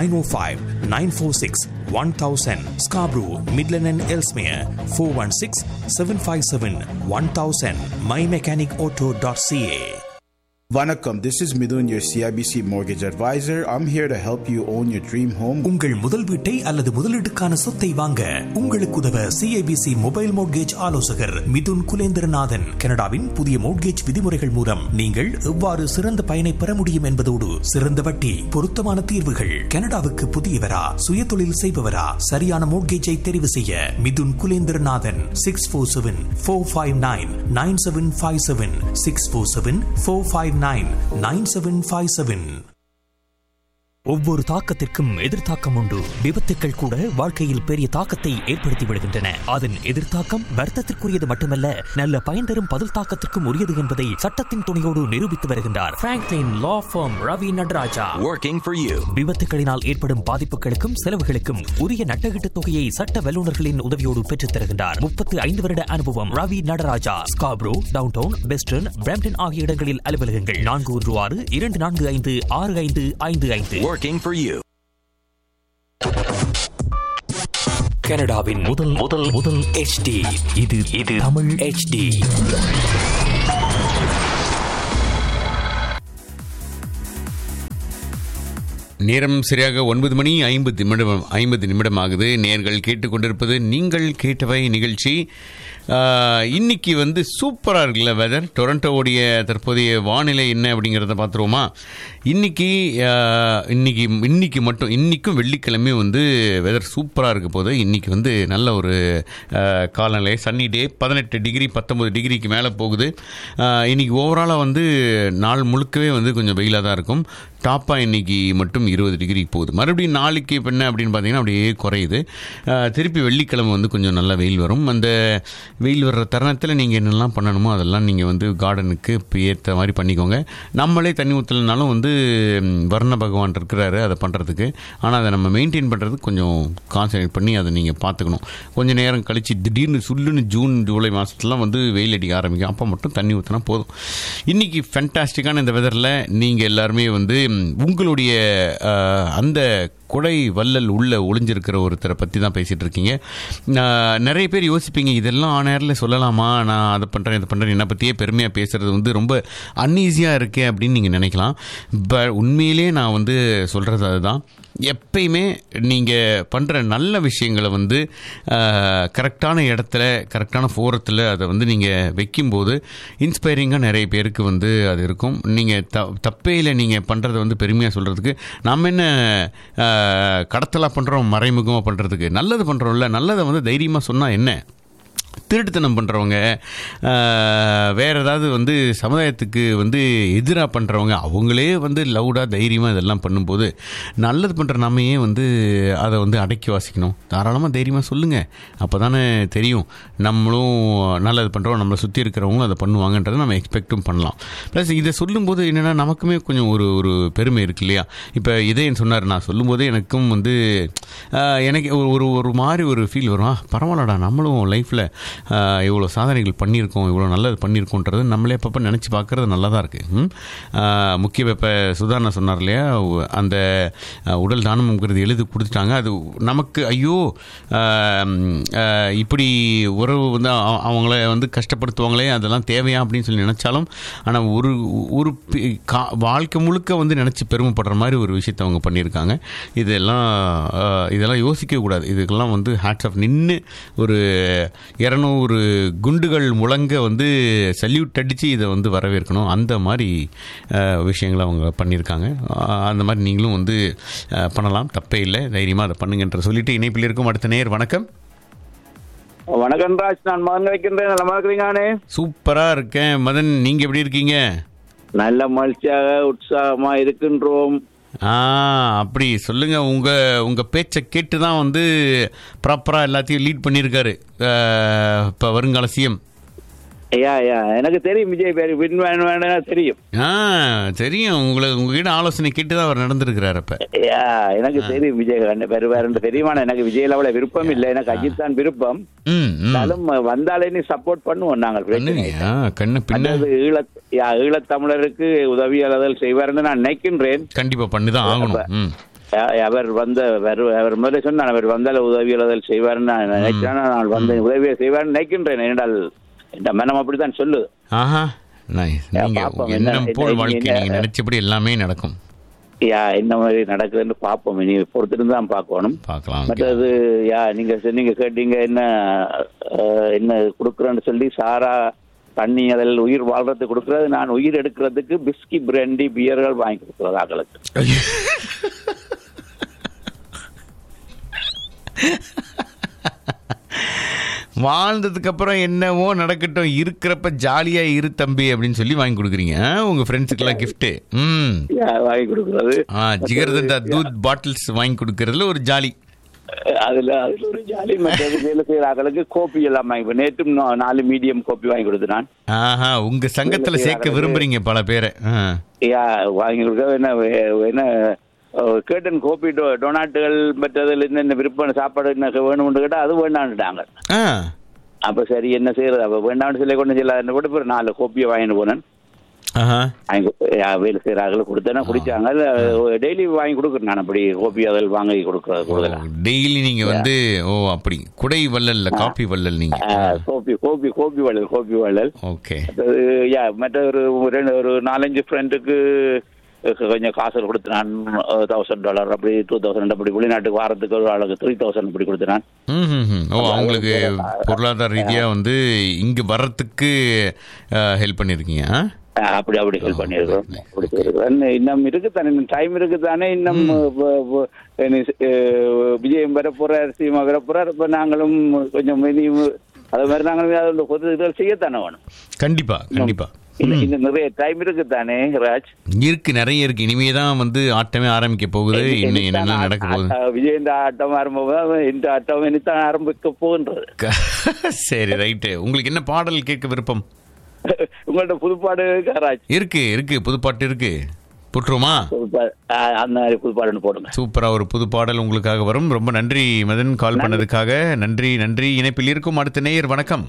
905-946-1000. Scarborough, Midland and Ellesmere. 416-757-1000. mymechanicauto.ca. Vanakkam, this is Midun, your CIBC mortgage advisor. I'm here to help you own your dream home. உங்கள் முதல் வீட்டை அல்லது முதலீட்டுக்கான சொத்தை வாங்க உங்களுக்கு உதவ CIBC மொபைல் மோட்கேஜ் ஆலோசகர் மிதுன் குலேந்திரநாதன். கனடாவின் புதிய மோட்கேஜ் விதிமுறைகள் மூலம் நீங்கள் எவ்வாறு சிறந்த பயனை பெற முடியும் என்பதோடு சிறந்த வட்டி, பொருத்தமான தீர்வுகள். கனடாவுக்கு புதியவரா, சுயதொழில் செய்பவரா, சரியான மோட்கேஜை தெரிவு செய்ய மிதுன் குலேந்திரநாதன் 647-459-9757 647-459-9757. ஒவ்வொரு தாக்கத்திற்கும் எதிர்த்தாக்கம் உண்டு. விபத்துக்கள் கூட வாழ்க்கையில் பெரிய தாக்கத்தை ஏற்படுத்தி விடுகின்றன. அதன் எதிர்த்தாக்கம் வருத்தத்திற்குரியது மட்டுமல்ல, நல்ல பயன் தரும் பதில் தாக்கத்திற்கும் உரியது என்பதை சட்டத்தின் துணையோடு நிரூபித்து வருகின்றார் Franklin law form Ravi Nataraja. Working for you. விபத்துகளினால் ஏற்படும் பாதிப்புகளுக்கும் செலவுகளுக்கும் உரிய நட்டகீட்டு தொகையை சட்ட வல்லுநர்களின் உதவியோடு பெற்றுத் தருகின்றார். 35 வருட அனுபவம். Ravi Nataraja. Scarborough, downtown, western, Brampton ஆகிய இடங்களில் அலுவலகங்கள். 416-245-6555. Working for you. கனடாவின் முதல் HD. இது தமிழ் HD. நேரம் சரியாக 9:50 நிமிடம் ஆகுது. நேர்கள் கேட்டுக்கொண்டிருப்பது நீங்கள் கேட்டவை நிகழ்ச்சி. இன்னைக்கு வந்து சூப்பராக இருக்குல்ல வெதர். டொரண்டோவுடைய தற்போதைய வானிலை என்ன அப்படிங்கிறத பார்த்துருவோமா? இன்னைக்கு மட்டும் இன்னைக்கும் வெள்ளிக்கிழமையும் வந்து வெதர் சூப்பராக இருக்க போது. இன்னைக்கு வந்து நல்ல ஒரு காலநிலை, சன்னி டே. 18 டிகிரி 19 டிகிரிக்கு மேலே போகுது. இன்னைக்கு ஓவராலாக வந்து நாள் முழுக்கவே வந்து கொஞ்சம் வெயிலாக தான் இருக்கும். டாப்பாக இன்னைக்கு மட்டும் 20 டிகிரி போகுது. மறுபடியும் நாளைக்கு இப்போ என்ன அப்படின்னு பார்த்தீங்கன்னா அப்படியே குறையுது. திருப்பி வெள்ளிக்கிழமை வந்து கொஞ்சம் நல்ல வெயில் வரும். அந்த வெயில் வர்ற தருணத்தில் நீங்கள் என்னெல்லாம் பண்ணணுமோ அதெல்லாம் நீங்கள் வந்து கார்டனுக்கு ஏற்ற மாதிரி பண்ணிக்கோங்க. நம்மளே தண்ணி ஊற்றலைனாலும் வந்து வர்ண பகவான் இருக்கிறாரு அதை பண்ணுறதுக்கு. ஆனால் அதை நம்ம மெயின்டைன் பண்ணுறதுக்கு கொஞ்சம் கான்சன்ட்ரேட் பண்ணி அதை நீங்கள் பார்த்துக்கணும். கொஞ்சம் நேரம் கழித்து திடீர்னு சுல்லுன்னு ஜூன் ஜூலை மாதத்துலாம் வந்து வெயில் அடிக்க ஆரம்பிக்கும். அப்போ மட்டும் தண்ணி ஊற்றினா போதும். இன்றைக்கி ஃபென்டாஸ்டிக்கான இந்த வெதரில் நீங்கள் எல்லாருமே வந்து உங்களுடைய அந்த கொடை வள்ளல் உள்ள ஒளிஞ்சிருக்கிற ஒருத்தரை பற்றி தான் பேசிகிட்டு இருக்கீங்க. நிறைய பேர் யோசிப்பீங்க, இதெல்லாம் நேரில் சொல்லலாமா, நான் அதை பண்ணுறேன் இதை பண்ணுறேன், என்னை பற்றியே பெருமையாக பேசுகிறது வந்து ரொம்ப அன்ஈஸியாக இருக்கே அப்படின்னு நீங்கள் நினைக்கலாம். உண்மையிலே நான் வந்து சொல்கிறது அதுதான். எப்பயுமே நீங்கள் பண்ணுற நல்ல விஷயங்களை வந்து கரெக்டான இடத்துல கரெக்டான ஃபோரத்தில் அதை வந்து நீங்கள் வைக்கும்போது இன்ஸ்பைரிங்காக நிறைய பேருக்கு வந்து அது இருக்கும். நீங்கள் தப்பையில் நீங்கள் பண்ணுறதை வந்து பெருமையாக சொல்கிறதுக்கு நம்ம என்ன கடத்தலாக பண்ணுறோம், மறைமுகமாக பண்ணுறதுக்கு நல்லது பண்ணுறோம்ல, நல்லதை வந்து தைரியமாக சொன்னால் என்ன. திருட்டுத்தனம் பண்ணுறவங்க, வேறு ஏதாவது வந்து சமுதாயத்துக்கு வந்து எதிராக பண்ணுறவங்க அவங்களே வந்து லவுடாக தைரியமாக இதெல்லாம் பண்ணும்போது நல்லது பண்ணுற நம்மையே வந்து அதை வந்து அடக்கி வாசிக்கணும். தாராளமாக தைரியமாக சொல்லுங்கள். அப்போ தானே தெரியும் நம்மளும் நல்லது பண்ணுறோம், நம்மளை சுற்றி இருக்கிறவங்களும் அதை பண்ணுவாங்கன்றதை நம்ம எக்ஸ்பெக்டும் பண்ணலாம். ப்ளஸ் இதை சொல்லும்போது என்னென்னா நமக்குமே கொஞ்சம் ஒரு பெருமை இருக்கு இல்லையா. இப்போ இதே சொன்னார், நான் சொல்லும்போதே எனக்கும் வந்து எனக்கு ஒரு மாதிரி ஒரு ஃபீல் வரும். பரவாயில்லடா, நம்மளும் லைஃப்பில் இவ்வளோ சாதனைகள் பண்ணியிருக்கோம், இவ்வளோ நல்லது பண்ணியிருக்கோன்றது நம்மளே அப்பப்போ நினச்சி பார்க்குறது நல்லா தான் இருக்குது. முக்கிய இப்போ சுதாரணா சொன்னார் இல்லையா, அந்த உடல் தானம்ங்கிறது எழுதி கொடுத்துட்டாங்க. அது நமக்கு ஐயோ இப்படி உறவு வந்து அவங்கள வந்து கஷ்டப்படுத்துவாங்களே, அதெல்லாம் தேவையா அப்படின்னு சொல்லி நினச்சாலும், ஆனால் ஒரு வாழ்க்கை முழுக்க வந்து நினச்சி பெருமைப்படுற மாதிரி ஒரு விஷயத்தை அவங்க பண்ணியிருக்காங்க. இதெல்லாம் யோசிக்கக்கூடாது. இதுக்கெல்லாம் வந்து ஹேட்ஸ் ஆஃப். நின்று ஒரு 200 குண்டுகள் முழங்க வந்து சல்யூட் அடித்து இதை வந்து வரவேற்கணும். அந்த மாதிரி விஷயங்களை அவங்க பண்ணியிருக்காங்க. அந்த மாதிரி நீங்களும் வந்து பண்ணலாம், தப்பே இல்லை. தைரியமாக அதை பண்ணுங்கன்ற சொல்லிட்டு இணைப்பில் இருக்கும் அடுத்த நேர். வணக்கம். வணக்கம் ராஜ், நான் மகன் வைக்கின்றேன். நல்லா இருக்கிறீங்கண்ணே? சூப்பராக இருக்கேன் மதன், நீங்கள் எப்படி இருக்கீங்க? நல்ல மகிழ்ச்சியாக உற்சாகமா இருக்கின்றோம். அப்படி சொல்லுங்க. உங்க பேச்சை கேட்டு தான் வந்து ப்ராப்பரா எல்லாத்தையும் லீட் பண்ணியிருக்காரு இப்போ வருங்கால சிஎம். எனக்கு தெரியும் விஜய் பேர் தெரியும். தெரியும் உங்களுக்கு, உங்ககிட்ட ஆலோசனை கேட்டு தான் அவர் நடந்திருக்கிறார். அப்ப எனக்கு தெரியும் விஜய் பேர் வேற தெரியும். ஆனா எனக்கு விஜய் அவ்வளவு விருப்பம் இல்லை, எனக்கு அஜித் தான் விருப்பம். வந்தாலே நீ சப்போர்ட் பண்ணுவோம் நாங்கள். ஈழத்தமிழருக்கு உதவியாளர்கள் செய்வார்னு நான் நினைக்கின்றேன். கண்டிப்பா பண்ணிதான் ஆகணும். அவர் முதல்ல சொன்ன அவர் வந்தால உதவியாளர்கள் செய்வார்னு நான் நினைக்கிறேன். நான் வந்து உதவியை செய்வார்னு நினைக்கின்றேன். என்றால் இந்த மனம் அப்படித்தான் சொல்லுது. நீங்க எண்ணம் போல் வாழ்க்கை, நீங்க நினைச்சபடி எல்லாமே நடக்கும். என்ன மாதிரி நடக்குதுன்னு பார்ப்போம். இனி பொறுத்துட்டு தான் பார்க்கணும். மற்றது நீங்க கேட்டீங்க என்ன கொடுக்குறேன்னு சொல்லி. சாரா தண்ணி அதில் உயிர் வாழ்றதுக்கு கொடுக்கறது, நான் உயிர் எடுக்கிறதுக்கு பிஸ்கி பிராண்டி பியர்கள் வாங்கி கொடுக்குறது ஆக்களுக்கு. வாழ்ந்ததுக்கு அப்புறம் என்னவோ நடக்கட்டும், இருக்கிறப்ப ஜாலியா இரு தம்பி அப்படின்னு சொல்லி வாங்கி கொடுக்குறீங்க உங்க ஃப்ரெண்ட்ஸுக்கெல்லாம் கிஃப்ட். வாங்கி கொடுக்கறது, ஜிகர்தண்டா தூத் பாட்டில்ஸ் வாங்கி கொடுக்கறதுல ஒரு ஜாலி. அதுல ஒரு ஜாலி. மற்றது வேலை செய்யற ஆக்களுக்கு கோப்பி எல்லாம் வாங்கி, நேற்றும் 4 மீடியம் கோப்பி வாங்கி கொடுத்துனான். உங்க சங்கத்துல சேர்க்க விரும்புறீங்க பல பேரை. வாங்கி கொடுக்க என்ன கேட்டன் கோப்பி டொனாட்டுகள் மற்றதுல இருந்து என்ன விருப்பம் சாப்பாடு வேணும்னு கேட்டா அது வேண்டான்னுட்டாங்க. அப்ப சரி என்ன செய்யறது, அப்ப வேண்டாம்னு சொல்லி கொண்டு செல்லாத கூட 4 கோப்பியை வாங்கிட்டு போனேன். வேலை செய்யறாங்க கொடுத்தா குடிச்சாங்க. டெய்லி வாங்கி கொடுக்குறேன் நான். அப்படி கோப்பி அதில் வாங்கி கொடுக்குறது டெய்லி நீங்க வந்து அப்படி குடை வள்ளல் காபி வள்ளல் நீங்க. கோப்பி வள்ளல். ஓகே. மற்ற ஒரு 4-5 ஃப்ரெண்டுக்கு கொஞ்சம் காசு கொடுத்தான். $1,000 அப்படி 2,000 அப்படி வெளிநாட்டுக்கு வாரத்துக்கு ஒரு ஆளுக்கு 3,000 அப்படி கொடுத்தான். அவங்களுக்கு பொருளாதார ரீதியா வந்து இங்க வர்றதுக்கு ஹெல்ப் பண்ணிருக்கீங்க. அப்படி ஹெல்ப் பண்ணிருக்கோம். இன்னும் இருக்குதானே, டைம் இருக்குதானே. இன்னும் விஜயம் வரப்போறார், சீமா வரப்போறார். இப்ப நாங்களும் கொஞ்சம் அது மாதிரி நாங்களும் பொது இதில் செய்யத்தானே வேணும். கண்டிப்பா. இன்னும் நிறைய டைம் இருக்குதானே ராஜ்? நிறைய இருக்கு. இனிமேதான் வந்து ஆட்டமே ஆரம்பிக்க போகுது. இன்னும் என்ன நடக்க போகுது? விஜய் இந்த ஆட்டம் ஆரம்பிப்போம், இந்த ஆட்டம் இனித்தான் ஆரம்பிக்க போகுன்றது. சரி, ரைட்டு. உங்களுக்கு என்ன பாடல் கேட்க விருப்பம்? உங்கள்ட்ட புதுப்பாடு ராஜ்? இருக்கு புதுப்பாட்டு இருக்கு. புற்றுமா? அந்த மாதிரி புதுப்பாடு போடுங்க. சூப்பரா ஒரு புது பாடல் உங்களுக்காக வரும். ரொம்ப நன்றி மதன், கால் பண்ணதுக்காக. நன்றி. இணைப்பில் இருக்கும் அடுத்த நேயர். வணக்கம்.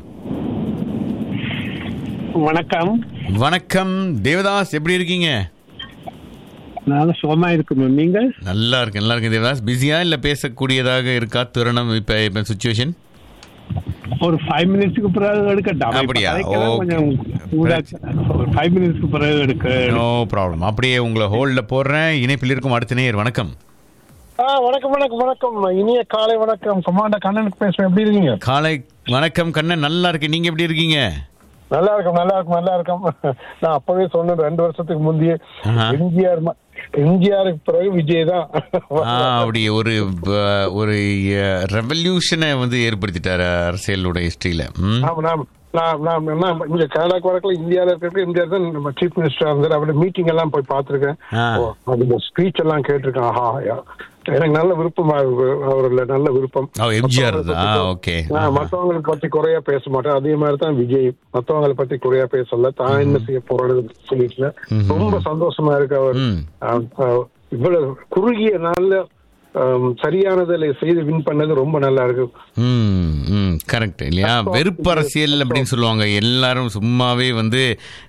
வணக்கம் தேவதாஸ், எப்படி இருக்கீங்க? நான் சுகமா இருக்கேன். நீங்க? நல்லா இருக்கேன் தேவதாஸ். பிஸியா இல்ல பேசக்கூடியதாக இருக்கா தருணம்? இப்ப சிச்சுவேஷன் ஒரு 5 மினிட்ஸ்க்கு பிறகு எடுக்கட்டும். அப்படியா? கொஞ்சம் 5 மினிட்ஸ்க்கு பிறகு எடுக்க. No problem. அப்படியே உங்களை ஹோல்ட்ல போடுறேன். இணைப்பில் இருக்கும் அடுத்த நேயர். வணக்கம். வணக்கம். இனிய காலை வணக்கம். கமாண்டர் கண்ணனுக்கு பேசுறேன். எப்படி இருக்கீங்க? காலை வணக்கம் கண்ணன், நல்லா இருக்கேன். நீங்க எப்படி இருக்கீங்க? நல்லா இருக்கும். நான் அப்பவே சொன்னேன் 2 வருஷத்துக்கு முந்தைய எம்ஜிஆருக்கு பிறகு விஜய் தான். அப்படி ஒரு ரெவல்யூஷனை வந்து ஏற்படுத்திட்டாரு அரசியலுடைய ஹிஸ்டரியில. இங்க கனடாக்கு வரக்குள்ள இந்தியாவில இருக்க எம்ஜிஆர் தான் நம்ம சீஃப் மினிஸ்டரா இருந்தாரு. அவரோட மீட்டிங் எல்லாம் போய் பார்த்திருக்கேன், ஸ்பீச் எல்லாம் கேட்டிருக்கேன். எனக்கு நல்ல விருப்பம், அவர்ல நல்ல விருப்பம். மத்தவங்களை பத்தி குறையா பேச மாட்டேன். அதே மாதிரிதான் விஜய், மத்தவங்களை பத்தி குறையா பேசல. தான் என்ன செய்ய போறது சொல்லிட்டு ரொம்ப சந்தோஷமா இருக்கு. அவர் இவ்வளவு குறுகிய நாள்ல சரியானதில் செய்து வின் பண்ணது ரொம்ப நல்லா இருக்கு. கரெக்ட் இல்லையா? வெறுப்பு அரசியல் அப்படின்னு சொல்லுவாங்க எல்லாரும் சும்மாவே வந்து.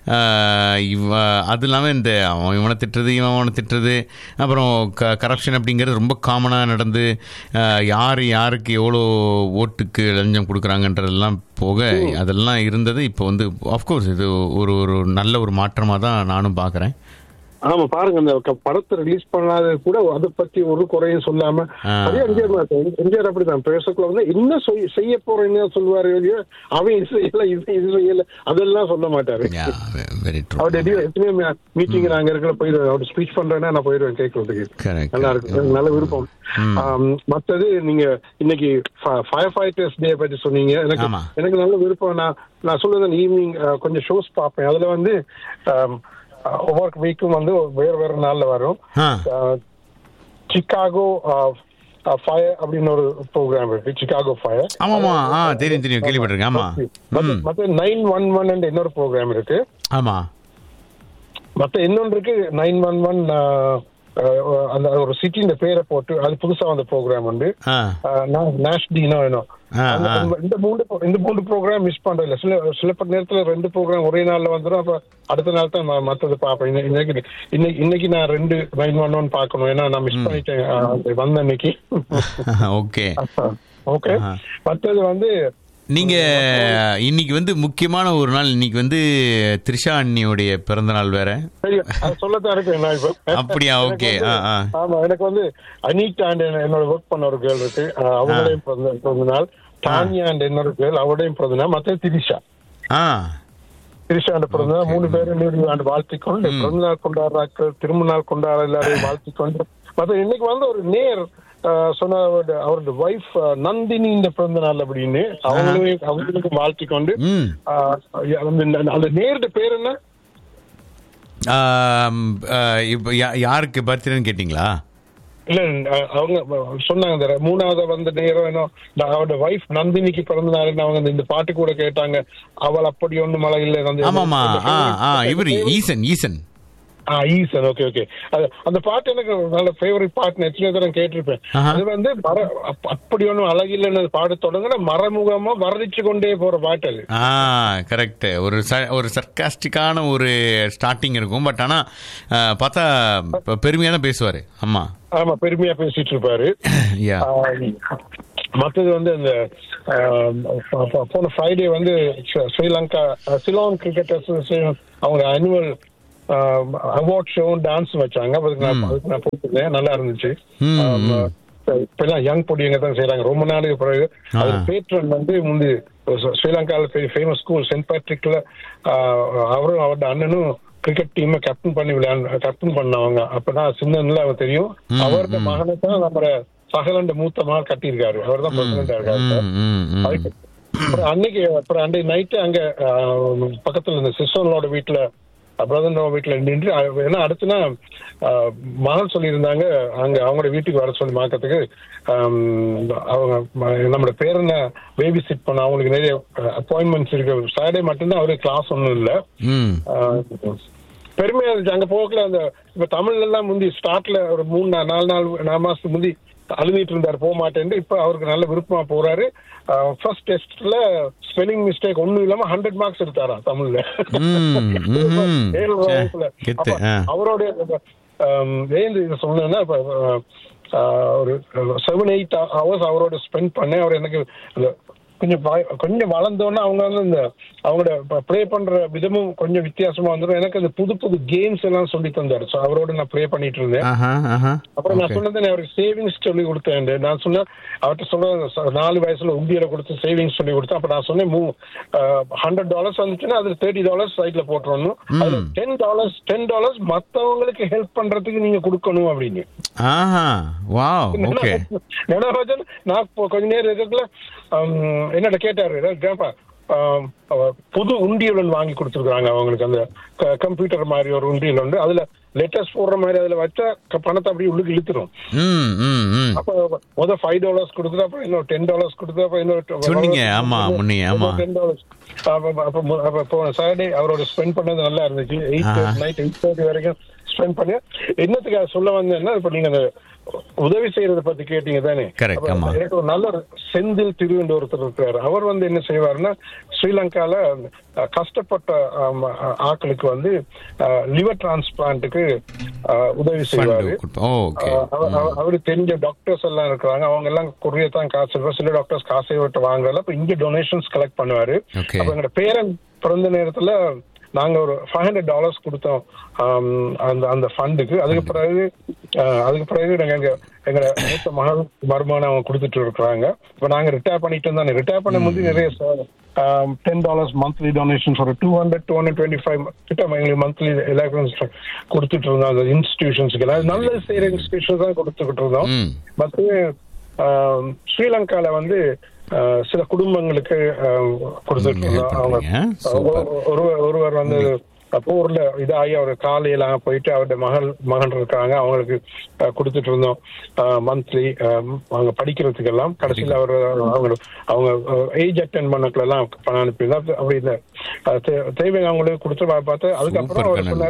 அது இல்லாமல் இந்த இவனை திட்டுறது இவனை திட்டுறது, அப்புறம் கரப்ஷன் அப்படிங்கிறது ரொம்ப காமனாக நடந்து யாருக்கு எவ்வளோ ஓட்டுக்கு லஞ்சம் கொடுக்குறாங்கன்றதெல்லாம் போக அதெல்லாம் இருந்தது. இப்போ வந்து ஆஃப்கோர்ஸ் இது ஒரு நல்ல ஒரு மாற்றமாக தான் நானும் பார்க்குறேன். ஆமா, பாருங்க, அந்த படத்தை ரிலீஸ் பண்ணாத கூட அதை பத்தி ஒரு குறையும் சொல்லாம அதே எம்ஜிஆர் அப்படிதான் பேசக்குள்ள வந்து என்ன செய்ய போறேன்னு சொல்லுவாரு. அவன் இது செய்யல அதெல்லாம் சொல்ல மாட்டாரு. அவருடைய எத்தனையோ மீட்டிங் நாங்க இருக்கிற போயிடுவேன். அவர் ஸ்பீச் பண்றேன்னா நான் போயிடுவேன் கேட்கறதுக்கு. நல்லா இருக்கு, நல்ல விருப்பம். மற்றது நீங்க இன்னைக்கு ஃபயர் ஃபைட்டர்ஸ் டே பத்தி சொன்னீங்க. எனக்கு நல்ல விருப்பம். நான் சொல்லுவேன் ஈவினிங் கொஞ்சம் ஷோஸ் பார்ப்பேன். அதுல வந்து ஒவ்வொரு வீக்கும் வந்து வேற நாள்ல வரும். சிகாகோ ஃபயர் அப்படின்னு ஒரு ப்ரோக்ராம் இருக்கு. Chicago fire. ஆமாமா, தெரியும் கேள்விப்பட்டிருக்கேன். ஆமா. மத்த 911 இன்னொரு ப்ரோக்ராம் இருக்கு. ஆமா. மத்த இன்னொன்று இருக்கு 911 அந்த ஒரு சிட்டின் பேரை போட்டு அது புதுசா வந்த ப்ரோக்ராம் வந்து நாஷ்டினோ வேணும். இந்த மூன்று ப்ரோக்ராம் மிஸ் பண்றதில்ல. சில நேரத்துல 2 ப்ரோக்ராம் ஒரே நாள்ல வந்துடும். அப்ப அடுத்த நாள் தான் மத்தது பாப்பேன். இன்னைக்கு நான் 2 911 பாக்கணும். ஏன்னா நான் மிஸ் பண்ணிட்டேன் வந்த அன்னைக்கு. ஓகே. மற்றது வந்து நீங்க இன்னைக்கு வந்து முக்கியமான ஒரு நாள். இன்னைக்கு வந்து த்ரிஷா அண்ணியோடைய பிறந்த நாள் வேற. சொல்லத்தான் இருக்கேன் நான் இப்போ. அப்படியா? ஓகே. ஆமா, எனக்கு வந்து அனிதா அண்ட் என்னோட ஒர்க் பண்ண ஒரு கேர்ள் இருக்கு, அவங்களையும் பிறந்த நாள். டானியா அண்ட் என்னோட கேர்ள், அவடையும் பிறந்த நாள். மற்ற திரிஷா பிறந்த நாள். 3 பேரும் ஆண்டு வாழ்த்திக்கொண்டு பிறந்த நாள் கொண்டாடுறாக்கள், திரும்ப நாள் கொண்டாட எல்லாரையும் வாழ்த்திக்கொண்டு. மற்ற இன்னைக்கு வந்து ஒரு நேர் சொன்ன அவரோட வைஃப் நந்தினி இந்த பிறந்த நாள் அப்படின்னு அவங்களுக்கு வாழ்த்திக்கொண்டு. அந்த நேருடைய பேர் என்ன? யாருக்கு பர்த்டேன்னு கேட்டீங்களா? இல்ல, அவங்க சொன்னாங்க 3வது வந்து நேரம் அவரோட வைஃப் நந்தினிக்கு பிறந்த நாள். அவங்க இந்த பாட்டு கூட கேட்டாங்க, அவள் அப்படி ஒண்ணு மழை இல்லை. இவரு ஈசன் ஈசன். Okay okay. அந்த பாட்டு எனக்கு நல்ல ஃபேவரட் பாட்டு, எத்தனை தரம் கேட்டிருப்பேன். அது வந்து அப்படி ஒன்றும் அழகில்லைன்னு பாட தொடங்க மறைமுகமா வர்ணிச்சு கொண்டே போற பாட்டு அது. கரெக்ட். ஒரு சர்காஸ்டிக்கான ஒரு ஸ்டார்டிங் இருக்கும். பட் ஆனா பார்த்தா பெருமையான பேசுவாரு. ஆமா ஆமா, பெருமையா பேசிட்டு இருப்பாரு. மற்றது வந்து இந்த போன ஃப்ரைடே வந்து ஸ்ரீலங்கா சிலோன் கிரிக்கெட் அசோசியேஷன் அவங்க ஆனுவல் அவார்ட் ஷோ டான்ஸ் வச்சாங்க. அதுக்கு நான் போட்டுருந்தேன், நல்லா இருந்துச்சு. இப்பெல்லாம் யங் பொடியங்க தான் செய்யறாங்க ரொம்ப நாளுக்கு பிறகு. அது பேட்ரன் வந்து முந்தி ஸ்ரீலங்காவில் ஃபேமஸ் ஸ்கூல் சென்ட் பேட்ரிக்ல அவரும் அவரோட அண்ணனும் கிரிக்கெட் டீம் கேப்டன் பண்ணவங்க. அப்பதான் சின்னல அவர் தெரியும். அவரோட மகனை தான் நம்ம சகலண்ட மூத்த மகள் கட்டியிருக்காரு. அவர் தான் பிரசிடண்டா இருக்காரு. அன்னைக்கு நைட்டு அங்க பக்கத்துல இந்த சிஸ்டரோட வீட்டுல பிரதர் வீட்டுல நின்று, ஏன்னா அடுத்துனா மகள் சொல்லியிருந்தாங்க அங்க அவங்களோட வீட்டுக்கு வர சொல்லி மாக்கிறதுக்கு. அவங்க நம்மளோட பேரனை பேபி சிட் பண்ண அவங்களுக்கு நிறைய அப்பாயின்மெண்ட்ஸ் இருக்கு. சாட்டர்டே மட்டும்தான் அவருக்கு கிளாஸ் ஒன்றும் இல்லை. பெருமையா இருந்துச்சு அங்க போகல. அந்த இப்ப தமிழ்ல எல்லாம் முந்தி ஸ்டார்ட்ல ஒரு 4 மாசத்துக்கு முந்தி அழுதிட்டு இருந்தாரு, போக மாட்டேன். இப்ப அவருக்கு நல்ல விருப்பமா போறாரு. ஃபர்ஸ்ட் டெஸ்ட்ல ஸ்பெல்லிங் மிஸ்டேக் ஒண்ணும் இல்லாம 100 மார்க்ஸ் எடுத்தாரா தமிழ்ல. 7 வயசுல. அவருடைய சொன்னா ஒரு 7-8 hours அவரோட ஸ்பெண்ட் பண்ணேன். அவர் எனக்கு கொஞ்சம் வளர்ந்தோன்னா அவங்க வந்து இந்த அவங்களோட ப்ளே பண்ற விதமும் கொஞ்சம் வித்தியாசமா வந்துடும். எனக்கு அந்த புது புது கேம்ஸ் எல்லாம் சொல்லி தந்தாரு. ஸோ அவரோட நான் ப்ளே பண்ணிட்டு இருந்தேன். அப்புறம் நான் சொன்னது அவருக்கு சேவிங்ஸ் சொல்லி கொடுத்தேன். நான் சொன்னேன் அவர்கிட்ட சொன்ன 4 வயசுல உண்டியில கொடுத்து சேவிங்ஸ் சொல்லி கொடுத்தேன். அப்ப நான் சொன்னேன் $100 வந்துச்சுன்னா அதுல $30 சைட்ல போட்டுறணும். அதுல $10 மத்தவங்களுக்கு ஹெல்ப் பண்றதுக்கு நீங்க கொடுக்கணும் அப்படின்னு. நான் கொஞ்ச நேரம் இருக்கல என்னோட கேட்டாரு, புது உண்டியல் வாங்கி கொடுத்துருக்காங்க அவங்களுக்கு. அந்த கம்ப்யூட்டர் மாதிரி ஒரு உண்டியல் உண்டு, அதுல லெட்டர்ஸ் போடுற மாதிரி அதுல வச்சா பணத்தை அப்படியே உள்ளுக்கு இழுத்துரும். அப்ப $5 கொடுத்துட்டு அப்புறம் இன்னொரு $10 கொடுத்து அப்புறம் இன்னொரு $10. அப்ப போன சாட்டர்டே அவரோட ஸ்பெண்ட் பண்ணது நல்லா இருந்துச்சு. 8:30 வரைக்கும் ஸ்பெண்ட் பண்ணி. என்னத்துக்கு சொல்ல வந்தேன்னா, இப்ப நீங்க அந்த உதவி செய்யறத பத்தி கேட்டீங்க தானே. எனக்கு ஒரு நல்ல செந்தில் திருவென்று ஒருத்தர் இருக்கிறாரு. அவர் வந்து என்ன செய்வாருன்னா, ஸ்ரீலங்கால கஷ்டப்பட்ட ஆட்களுக்கு வந்து லிவர் டிரான்ஸ்பிளான்ட்டுக்கு உதவி செய்வாரு. அவருக்கு தெரிஞ்ச டாக்டர்ஸ் எல்லாம் இருக்கிறாங்க. அவங்க எல்லாம் குறையத்தான் காசு, சில டாக்டர்ஸ் காசை விட்டு வாங்கல. அப்ப இங்க டொனேஷன்ஸ் கலெக்ட் பண்ணுவாரு. அப்ப எங்களோட பேரன் பிறந்த நேரத்துல நாங்க ஒரு $500 கொடுத்தோம் அந்த ஃபண்டுக்கு. அதுக்கு பிறகு நாங்க எங்க மூத்த மருமான அவங்க கொடுத்துட்டு இருக்கிறாங்க. இப்ப நாங்க ரிட்டையர் பண்ணிட்டு தானே, ரிட்டையர் பண்ண முந்தி நிறைய $10 மந்த்லி டொனேஷன்ஸ் ஒரு 200-225 கிட்ட எங்களுக்கு மந்த்லி எலக்ட்ரான்ஸ் கொடுத்துட்டு இருந்தோம். அந்த இன்ஸ்டிடியூஷன்ஸ்க்கு எல்லாம் நல்ல செய்யற இன்ஸ்டிடியூஷன் தான் கொடுத்துக்கிட்டு இருந்தோம். மற்ற ஸ்ரீலங்கால வந்து சில குடும்பங்களுக்கு கொடுத்துட்டு இருந்தோம். அவங்க ஒருவர் வந்து போர்ல இதாகி அவர் காலையெல்லாம் போயிட்டு அவருடைய மகன் இருக்காங்க, அவங்களுக்கு கொடுத்துட்டு இருந்தோம் மந்த்லி அவங்க படிக்கிறதுக்கு எல்லாம். கடைசியில் அவங்க ஏஜ் அட்டென்ட் பண்ணக்கெல்லாம் பணம் அனுப்பியிருந்தா. அப்படி இந்த தேவை அவங்களுக்கு கொடுத்து பார்த்து அதுக்கப்புறம் அவர் சொன்னாரு,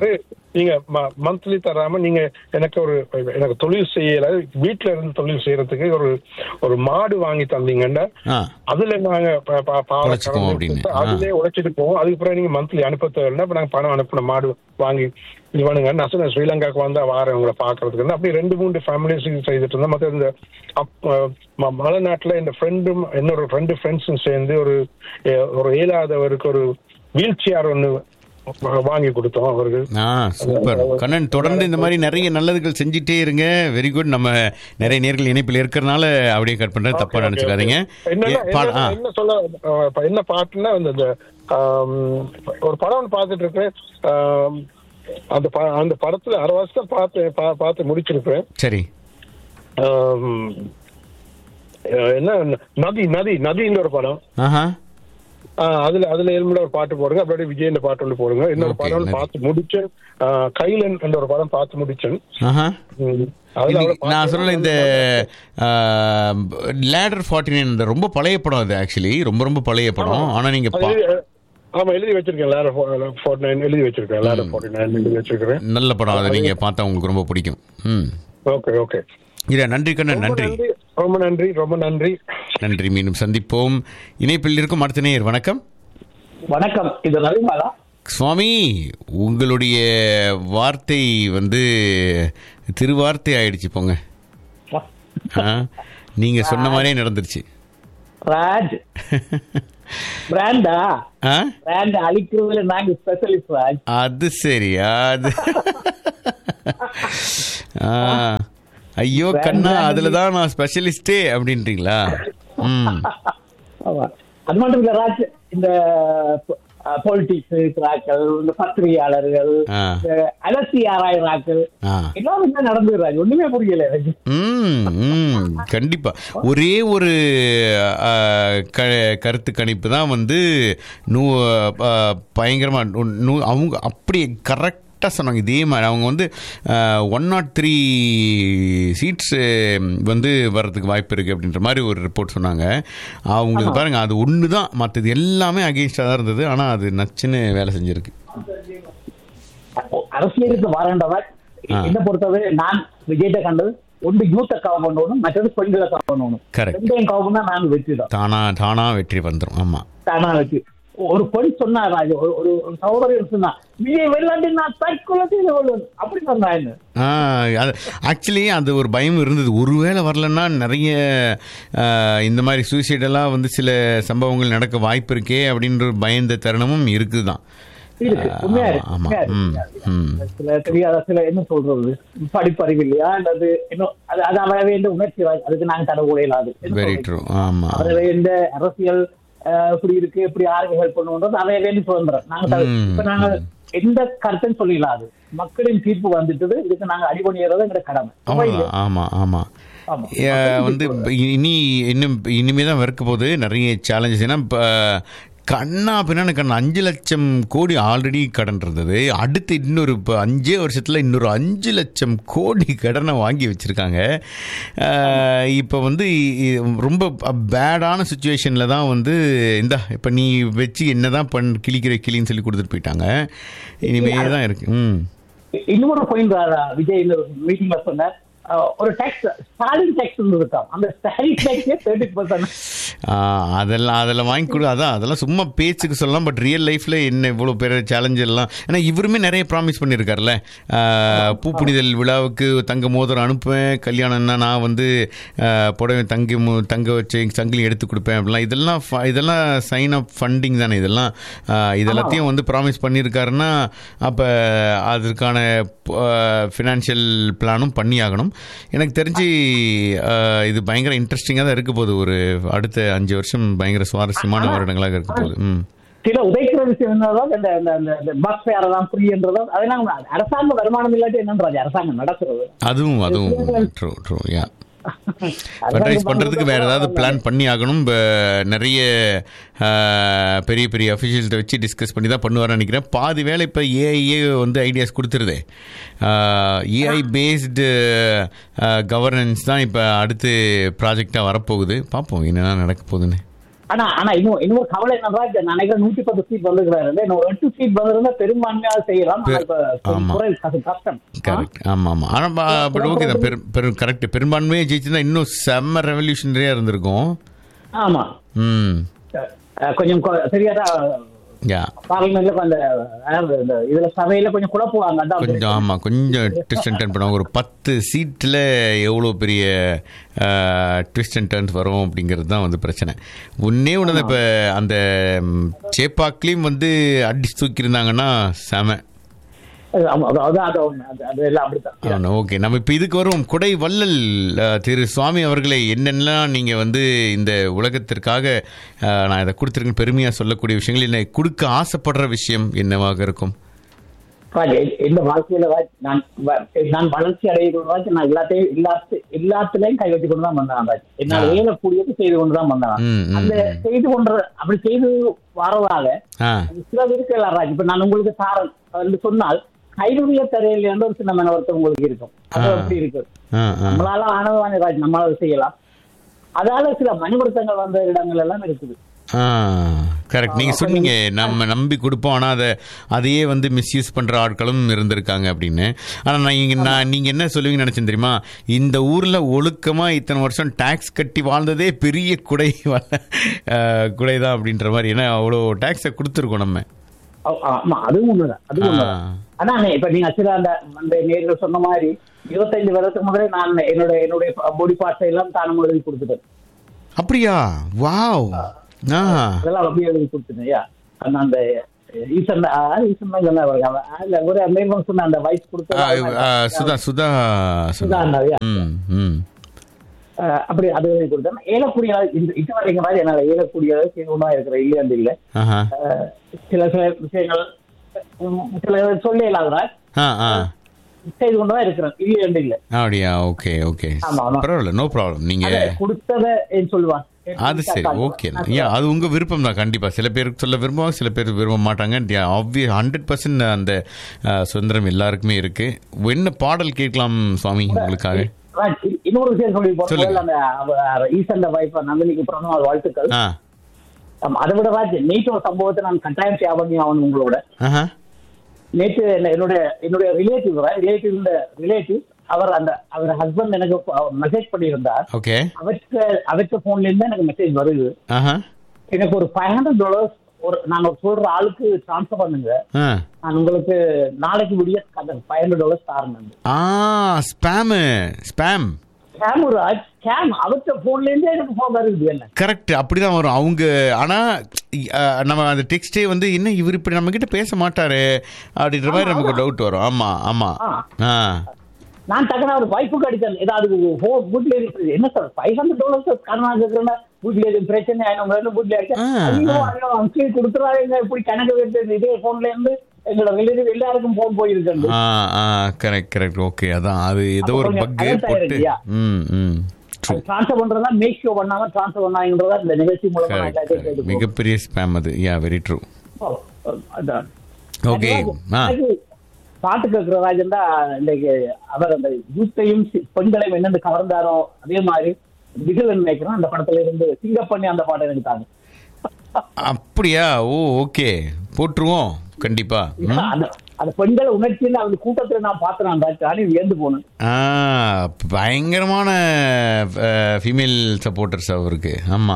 நீங்க மந்த்லி தராம நீங்க எனக்கு தொழில் செய்யல, வீட்டுல இருந்து தொழில் செய்யறதுக்கு ஒரு மாடு வாங்கி தந்தீங்கன்னா அதுல நாங்க அதுலயே உழைச்சிட்டு போவோம். அதுக்கப்புறம் நீங்க மந்த்லி அனுப்ப தேவைன்னா இப்ப நாங்க பணம் அனுப்பின மாடு வாங்கி இது பண்ணுங்க. நான் ஸ்ரீலங்காவுக்கு வந்தா வாரம் உங்களை பாக்குறதுக்கு அப்படி 2-3 ஃபேமிலிஸ் செய்துட்டு இருந்தேன். மற்ற இந்த மலைநாட்டுல இந்த ஃப்ரெண்டும் என்னோட 2 ஃப்ரெண்ட்ஸும் சேர்ந்து ஒரு இயலாதவருக்கு ஒரு வீல் சேர் ஒண்ணு வாங்கி கொடுத்தோம் அவருக்கு. சூப்பர் கண்ணன், தொடர்ந்து இந்த மாதிரி நிறைய நல்லதுகள் செஞ்சுட்டே இருங்க. Very good. நம்ம நிறைய நேர்கள் இணைப்பில் இருக்கிறனால அப்படியே கட் பண்றேன், தப்பா நினைச்சுக்காதீங்க. என்ன சொல்ல என்ன பாட்டுன்னா இந்த ஒரு படம் பார்த்துட்டு இருக்கேன். அந்த படத்துல 6 வருஷம் பார்த்து முடிச்சிருப்பேன். சரி. என்ன நதின்னு ஒரு படம். அதுல எலும்புல ஒரு பாட்டு போடுங்க, அப்படியே விஜய் பாட்டு ஒன்று போடுங்க. இன்னொரு படம் பார்த்து முடிச்சேன், கைலன் என்ற ஒரு படம் பார்த்து முடிச்சேன். நான் சொல்ல இந்த லேடர் 49 ரொம்ப பழைய படம். அது ஆக்சுவலி ரொம்ப பழைய படம். ஆனா நீங்க ஆமா எழுதி வச்சிருக்கேன், லேடர் 49 எழுதி வச்சிருக்கேன், லேடர் 49 எழுதி வச்சிருக்கேன். நல்ல படம். அதை நீங்க பார்த்தா உங்களுக்கு ரொம்ப பிடிக்கும். ஓகே. நன்றி கண்ணன், நன்றி. ரொம்ப நன்றி. மீண்டும் சந்திப்போம். இணைப்பில் இருக்கும் அடுத்த நேயர். வணக்கம். வணக்கம், இது ரவிமாலா. சுவாமி, உங்களுடைய வார்த்தை திருவார்த்தை ஆயிடுச்சு போங்க. நீங்க சொன்ன மாதிரியே நடந்துருச்சு. ராஜ் பிராண்டா பிராண்ட் அழிக்கிறதுல நாங்க ஸ்பெஷலிஸ்ட் ராஜ். அது சரியா? ஐயோ கண்ணா, அதுலதான் நான் ஸ்பெஷலிஸ்டே அப்படின்றீங்களா? அது மட்டும் இல்ல ராஜ், இந்த பொலிட்டிக்ஸ் இருக்கிறார்கள், இந்த பத்திரிகையாளர்கள், அலசி ஆராய்கிறார்கள், எல்லாம் என்ன நடந்துடுறாங்க, ஒண்ணுமே புரியல எனக்கு. கண்டிப்பா ஒரே ஒரு கருத்து கணிப்பு தான் பயங்கரமா அவங்க அப்படி கரெக்ட் சொன்னாங்க. இதே மாதிரி அவங்க 103 சீட்ஸ் வர்றதுக்கு வாய்ப்பு இருக்கு அப்படின்ற மாதிரி ஒரு ரிப்போர்ட் சொன்னாங்க. அவங்களுக்கு பாருங்க, அது ஒன்று தான், மற்றது எல்லாமே அகெயின்ஸ்டாக தான் இருந்தது. ஆனால் அது நச்சுன்னு வேலை செஞ்சிருக்கு. அரசியலுக்கு வரேன்றவர் என்ன பொறுத்தவரை நான் விஜய்கிட்ட கண்டது ஒன்று யூத்தை கவர் பண்ணணும், மற்றது பெண்களை கவர் பண்ணணும். ரெண்டையும் கவர் பண்ணா நாங்கள் வெற்றி தான். தானா வெற்றி வந்துடும். ஆமா, தானா வெற்றி. ஒரு பெண் சொன்னா ராஜ், ஒரு சகோதரர் சொன்னா விஜய் வெள்ளாண்டி நான் தற்கொலை அப்படி சொன்னாங்க. ஆக்சுவலி அது ஒரு பயம் இருந்தது, ஒருவேளை வரலன்னா நிறைய இந்த மாதிரி சூசைடெல்லாம் சில சம்பவங்கள் நடக்க வாய்ப்பு இருக்கே அப்படின்ற பயந்த தருணமும் இருக்குதுதான். தெரியாத சில என்ன சொல்றது, படிப்பறிவு இல்லையா அல்லது இன்னும் அது அவரவே உணர்ச்சி, அதுக்கு நாங்க தர கூட இல்லாது. அவரவே இந்த அரசியல் எப்படி இருக்கு, எப்படி யாருக்கு ஹெல்ப் பண்ணுவோம் அதை வேண்டி சுதந்திரம். இப்ப நாங்க எந்த கருத்துன்னு சொல்லிடலாது, மக்களின் தீர்ப்பு வந்துட்டு இதுக்கு நாங்க அடிபணியறது எங்க கடமை. இனிமேதான் இருக்க போது நிறைய சேலஞ்சஸ். ஏன்னா கண்ணா பின்னா 5 லட்சம் கோடி ஆல்ரெடி கடன் இருந்தது. அடுத்து இன்னொரு 5 வருஷத்தில் இன்னொரு 5 லட்சம் கோடி கடனை வாங்கி வச்சுருக்காங்க. இப்போ ரொம்ப பேடான சுச்சுவேஷனில் தான் இப்போ நீ வச்சு என்ன தான் கிளின்னு சொல்லி கொடுத்துட்டு போயிட்டாங்க. இனிமே தான் இருக்கு. இன்னொரு பாயிண்ட் விஜய் மீட்டிங்ல சொன்னார், ஒரு டாக்ஸ் ஸ்டாலின் டாக்ஸ் இருக்காம், அந்த ஸ்டாலின் டாக்ஸே 30%. அதெல்லாம் வாங்கி கொடு. அதெல்லாம் சும்மா பேச்சுக்கு சொல்லலாம், பட் ரியல் லைஃப்ல என்ன இவ்வளோ பெரிய சேலஞ்ச் எல்லாம். ஏன்னா இவருமே நிறைய ப்ராமிஸ் பண்ணியிருக்காருல்ல. பூப்புனிதல் விழாவுக்கு தங்க மோதிரம் அனுப்புவேன், கல்யாணம்னா நான் புடவை தங்க வச்சு சங்கிலி எடுத்து கொடுப்பேன் அப்படிலாம். இதெல்லாம் சைன் ஆஃப் ஃபண்டிங் தானே. இதெல்லாத்தையும் ப்ராமிஸ் பண்ணியிருக்காருன்னா அப்போ அதற்கான ஃபினான்ஷியல் பிளானும் பண்ணி ஆகணும். எனக்கு தெரிஞ்சு இது பயங்கர இன்ட்ரெஸ்டிங்காக தான் இருக்க போகுது. ஒரு அடுத்த 5 வருஷம் பயங்கர சுவாரஸ்யமான வருடங்களாக இருக்க போகுது. சில உதைக்கிற விஷயம் என்னதான் இந்த பஸ் ஃபேரெல்லாம் ஃப்ரீ என்றதும் அதெல்லாம் அரசாங்க வருமானம் இல்லாட்டி என்னன்றது அரசாங்கம் நடத்துறது. அதுவும் ட்ரூ ட்ரூ. யா, ஃபண்ட்ரைஸ் பண்ணுறதுக்கு வேறு ஏதாவது பிளான் பண்ணி ஆகணும். நிறைய பெரிய பெரிய அஃபிஷியல்ஸை வச்சு டிஸ்கஸ் பண்ணி தான் பண்ணுவார்னு நினைக்கிறேன். பாதி வேலை இப்போ ஏஐயே ஐடியாஸ் கொடுத்துருதே. ஏஐ பேஸ்டு கவர்னன்ஸ் தான் இப்போ அடுத்து ப்ராஜெக்டாக வரப்போகுது. பார்ப்போம் என்னென்ன நடக்க போகுதுன்னு. ஆனா இன்னொரு கவலை என்னன்னா நினைக்கிறேன் 110 சீட் வந்துருக்காரு. இன்னும் 8 சீட் வந்திருந்தா பெரும்பான்மையாக செய்யலாம். கஷ்டம். ஆமா ஆமா. ஆனா ஓகே தான், கரெக்ட். பெரும்பான்மையை ஜெயிச்சிருந்தா இன்னும் செம்ம ரெவல்யூஷனரியா இருந்திருக்கும். ஆமா. கொஞ்சம் சரியாதா இதுல சபையில கொஞ்சம் குழப்புவாங்க. கொஞ்சம் ஆமா, கொஞ்சம் ட்விஸ்ட் அண்ட் டர்ன் பண்ணுவாங்க. ஒரு 10 சீட்ல எவ்வளவு பெரிய ட்விஸ்ட் அண்ட் டர்ன்ஸ் வரும் அப்படிங்கிறது தான் வந்து பிரச்சனை. ஒன்னே ஒன்று இப்ப அந்த சேப்பாக்லயும் வந்து அடிச்சு தூக்கியிருந்தாங்கன்னா செம. ஓகே, நம்ம இப்ப இதுக்கு வருவோம். கொடை வள்ளல் திரு சுவாமி அவர்களை, என்னென்னலாம் நீங்க வந்து இந்த உலகத்திற்காக நான் இதை கொடுத்துருக்கேன் பெருமையா சொல்லக்கூடிய விஷயங்கள், என்ன கொடுக்க ஆசைப்படுற விஷயம் என்னவாக இருக்கும்? இந்த வாழ்க்கையில நான் வளர்ச்சி அடையக்கூடாது. நான் எல்லாத்துலயும் கை வச்சு கொண்டு தான் வந்தேன். என்னால் ஏலக்கூடியது செய்து கொண்டுதான் வந்தேன். அந்த செய்து கொண்டு அப்படி செய்து வரதாக சில இருக்கலாம் ராஜ். இப்ப நான் உங்களுக்கு தாரன் சொன்னால் கைதுடைய தரையில ஒரு சின்ன மனவர்த்தம் உங்களுக்கு இருக்கும். அது அப்படி இருக்கு. நம்மளால ஆனவான ராஜ், நம்மளால செய்யலாம். அதால சில மனிதர்கள் வந்த இடங்கள் எல்லாம் இருக்குது. கரெக்ட், நீங்க சொன்னீங்க நம்ம நம்பி கொடுப்போம், ஆனா அதையே வந்து மிஸ்யூஸ் பண்ற ஆட்களும் இருந்திருக்காங்க அப்படின்னு. ஆனா நீங்க என்ன சொல்லுவீங்கன்னு நினைச்சேன் தெரியுமா? இந்த ஊர்ல ஒழுக்கமா இத்தனை வருஷம் டாக்ஸ் கட்டி வாழ்ந்ததே பெரிய குடைதான் அப்படின்ற மாதிரி. ஏன்னா அவ்வளோ டாக்ஸை கொடுத்துருக்கோம் நம்ம. ஆமா, அதுவும் உண்மைதான், அதுவும் உண்மைதான். ஆனா இப்ப நீங்க சில அந்த நேர்கள் சொன்ன மாதிரி 25 வருஷத்துக்கு முதலே நான் என்னுடைய பாடி பார்ட்ஸ் எல்லாம் தானம் எழுதி கொடுத்துட்டேன். அப்படியா? வாவ். அதெல்லாம் அப்படியே எழுதி கொடுத்துட்டேன். அந்த ஒரு மேலும் சொன்ன அந்த வயசு கொடுத்த சுதா அப்படி அது கொடுத்தேன். ஏலக்கூடிய இது வரைக்கும் மாதிரி என்னால ஏலக்கூடிய ஒன்றா இருக்கிற இல்லையாண்டு இல்லை. சில விஷயங்கள் சில சொல்ல இல்லாத செய்து கொண்டுதான் இருக்கிறேன், இல்லையாண்டு இல்லை. அப்படியா? ஓகே ஓகே, பரவாயில்ல, நோ ப்ராப்ளம். நீங்க கொடுத்ததை சொல்லுவாங்க, அது சரி, ஓகே. அது உங்க விருப்பம் தான். கண்டிப்பா சில பேருக்கு சொல்ல விரும்புவாங்க, சில பேர் விரும்ப மாட்டாங்க. 100% அந்த சுதந்திரம் எல்லாருக்குமே இருக்கு. என்ன பாடல் கேட்கலாம் சுவாமி உங்களுக்காக? இன்னொரு விஷயம் சொல்லி நந்தினிக்கு பிறந்த வாழ்த்துக்கள். அதை விட ராஜ், நேற்று ஒரு சம்பவத்தை நான் கட்டாயம் ஷேர் பண்ணி ஆகணும் உங்களோட. நேற்று என்னுடைய ரிலேட்டிவ் அவர் ஹஸ்பண்ட் எனக்கு மெசேஜ் பண்ணியிருந்தார். அவருக்கு போன்ல இருந்து எனக்கு மெசேஜ் வருது. எனக்கு ஒரு $500 நான் சொல்ற ஆளுக்கு ட்ரான்ஸ்ஃபர் பண்ணுங்க, நான் உங்களுக்கு நாளைக்கு விடிய $500 தரேன். கரெக்ட், அப்படிதான் வரும் அவங்க. ஆனா நம்ம அந்த டெக்ஸ்டே வந்து என்ன இவர் இப்படி நம்ம கிட்ட பேச மாட்டாரு அப்படின்ற மாதிரி நமக்கு டவுட் வரும். ஆமா ஆமா. நான் டக்குனு ஒரு வைஃபுக்கு அடித்தேன், ஏதாவது வீட்டுல இருக்கு என்ன சார் $500 காரணம் இருக்கிறேன்னா வீட்டுல எதுவும் பிரச்சனை ஆயிடும் வீட்டுல அடிச்சேன் கொடுத்துறாங்க. இப்படி கணக்கு வைத்து இதே போன்ல இருந்து எங்களோட ரிலேட்டிவ் எல்லாருக்கும் போன் போயிருக்கேன். Correct correct, okay. அதான் அது ஏதோ ஒரு பக் போட்டு ட்ரான்ஸ்ஃபர் பண்றதா மேக் ஷோ பண்ணாம ட்ரான்ஸ்ஃபர் பண்ணாங்கன்றதா இந்த நிகழ்ச்சி மூலமா மிகப்பெரிய ஸ்பேம் அது. யா, வெரி ட்ரூ. ஓகே, பாட்டு கேட்கிற ராஜந்தா இன்னைக்கு அவர் அந்த யூத்தையும் பெண்களையும் என்னென்னு கவர்ந்தாரோ அதே மாதிரி விகல் நினைக்கிறோம். அந்த படத்துல இருந்து சிங்கப்பண்ணி அந்த பாட்டை எனக்கு தாங்க. அப்படியா? ஓ, ஓகே, போட்டுருவோம் கண்டிப்பா. அந்த பெண்களை உணர்ச்சி அந்த கூட்டத்தில் நான் பார்த்தேன், வியந்து போனேன். பயங்கரமான ஃபீமேல் சப்போர்ட்டர்ஸ் அவருக்கு. ஆமா,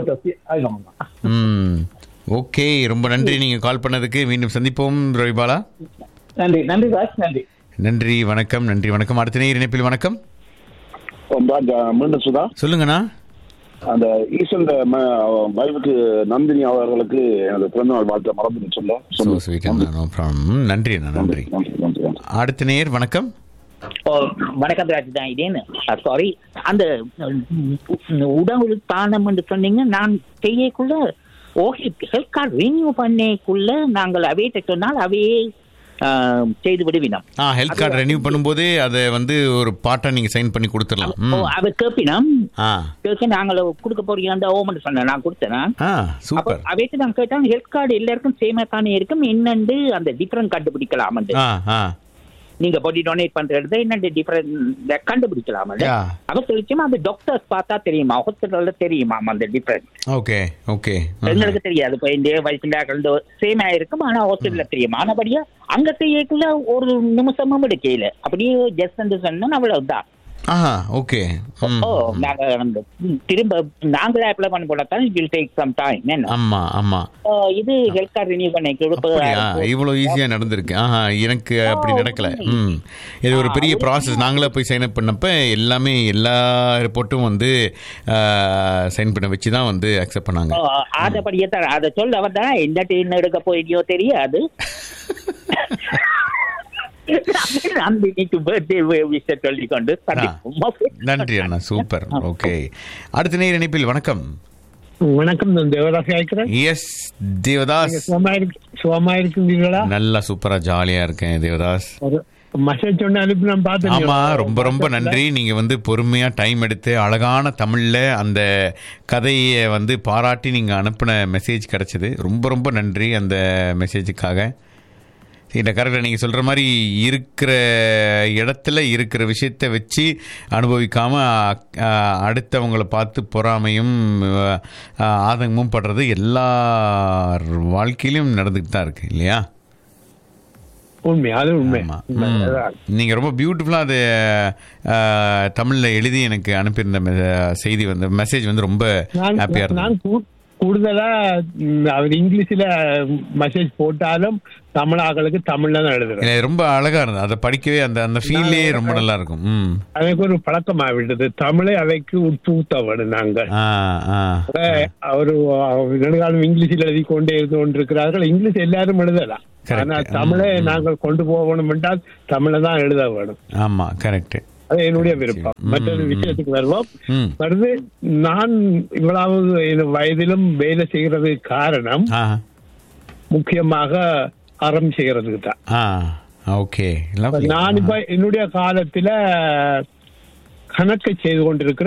ஓகே, ரொம்ப நன்றி நீங்க கால் பண்ணதுக்கு. மீண்டும் சந்திப்போம் ரவிபாலா. நன்றி நன்றி ராஜ், நன்றி நன்றி, வணக்கம். நன்றி, வணக்கம். அடுத்த நேயர் இணைப்பில். வணக்கம். மீண்டும் சுதா சொல்லுங்கண்ணா. அந்த ஈசன் வைஃபுக்கு நந்தினி அவர்களுக்கு எனது பிறந்தநாள் வாழ்த்தை மறந்து சொல்ல. நன்றி அண்ணா, நன்றி. அடுத்த நேயர். வணக்கம். வணக்கம் ராஜ் தான். இதேன்னு சாரி, அந்த உடல் தானம் என்று சொன்னீங்க. நான் செய்யக்குள்ள ஹெல்த் கார்டு ரினியூ பண்ணக்குள்ள நாங்கள் அவையிட்ட சொன்னால் அவையே செய்து விடுவினோம். ஹெல்த் கார்டு ரெனியூ பண்ணும்போது அதை வந்து ஒரு பாட்டை நீங்க சைன் பண்ணி கொடுத்துடலாம். அதை கேப்பினோம், நாங்கள் கொடுக்க போறீங்க அந்த ஓமெண்ட் சொன்னேன், நான் கொடுத்தேன். சூப்பர். அவைக்கு நான் கேட்டாங்க ஹெல்த் கார்டு எல்லாருக்கும் சேமா தானே இருக்கும், என்னண்டு அந்த டிஃபரன்ஸ் கண்டுபிடிக்கலாம். நீங்க பாடி டொனேட் பண்றது என்ன டிஃபரன்ஸ் கண்டுபிடிக்கலாம். அவ சொல்லிச்சுமா அந்த டாக்டர்ஸ் பார்த்தா தெரியுமா, ஹாஸ்பிட்டல்ல தெரியுமா அந்த டிஃபரன்ஸ். ஓகே ஓகே, எங்களுக்கு தெரியாது. இப்போ இந்த வயசுல சேம் ஆயிருக்கும், ஆனா ஹாஸ்பிட்டல்ல தெரியுமா. ஆனபடியா அங்க செய்யக்குள்ள ஒரு நிமிஷமும் எடுக்கல, அப்படியே ஜஸ்ட் சொன்னா அவ்வளவுதான். ஓகே. திரும்ப நாங்களே அப்ளை பண்ண போட்டால் it will take some time. ஆமா ஆமா, இது ஹெல்த் கார்டு ரினியூ பண்ண இவ்வளவு ஈஸியா நடந்திருக்கு. எனக்கு அப்படி நடக்கல. இது ஒரு பெரிய ப்ராசஸ். நாங்களே போய் சைன் அப் பண்ணப்ப எல்லாமே எல்லா ரிப்போர்ட்டும் வந்து சைன் பண்ண வச்சு தான் வந்து அக்செப்ட் பண்ணாங்க. அதபடியே தான் அதை சொல்ல வந்தா என்ன ட்ரெயின் எடுக்க போயிடியோ தெரியாது. நன்றி அண்ணா, சூப்பர். ஓகே, அடுத்த நேர இணைப்பில் வணக்கம். வணக்கம், தேவதாஸ் கேட்கிறேன். எஸ் தேவதாஸ், சுகமா இருக்கீங்களா? நல்லா சூப்பரா ஜாலியா இருக்கேன் தேவதாஸ். மெசேஜ் ஒன்று அனுப்பி நான் பார்த்தேன். ஆமா, ரொம்ப ரொம்ப நன்றி. நீங்க வந்து பொறுமையா டைம் எடுத்து அழகான தமிழ்ல அந்த கதையை வந்து பாராட்டி நீங்க அனுப்பின மெசேஜ் கிடைச்சது. ரொம்ப ரொம்ப நன்றி அந்த மெசேஜுக்காக. இந்த கரெக்டாக நீங்கள் சொல்கிற மாதிரி இருக்கிற இடத்துல இருக்கிற விஷயத்தை வச்சு அனுபவிக்காமல் அடுத்தவங்களை பார்த்து பொறாமையும் ஆதங்கமும் படுறது எல்லா வாழ்க்கையிலும் நடந்துக்கிட்டு தான் இருக்குது இல்லையா? உண்மை, அது உண்மை. நீங்கள் ரொம்ப பியூட்டிஃபுல்லாக அது தமிழில் எழுதி எனக்கு அனுப்பியிருந்த செய்தி வந்து மெசேஜ் வந்து ரொம்ப ஹாப்பியாக இருந்தது. கூடுதலா அவர் இங்கிலீஷ்ல மெசேஜ் போட்டாலும் தமிழாக்களுக்கு தமிழ்ல தான் எழுதுறேன். ரொம்ப அழகா இருந்தது, அதை படிக்கவே அந்த அந்த ஃபீலே ரொம்ப நல்லா இருக்கும். அதுக்கு ஒரு பழக்கமா விட்டது, தமிழை அவைக்கு உட்புகுத்த வேணும். நாங்கள் அவரு நெடுகாலம் இங்கிலீஷில் எழுதி கொண்டே இருந்து கொண்டிருக்கிறார்கள். இங்கிலீஷ் எல்லாரும் எழுதலாம், ஆனா தமிழை நாங்கள் கொண்டு போகணும் என்றால் தமிழை தான் எழுத வேணும். ஆமா, கரெக்ட். அது என்னுடைய விருப்பம். மற்றொரு விஷயத்துக்கு வருவோம். வருது, நான் இவ்வளவு வயதிலும் வேலை செய்யறதுக்கு காரணம் முக்கியமாக அறம் செய்யறதுக்கு தான். நான் இப்ப என்னுடைய காலத்துல கணக்கை செய்து கொண்டிருக்கிறேன்.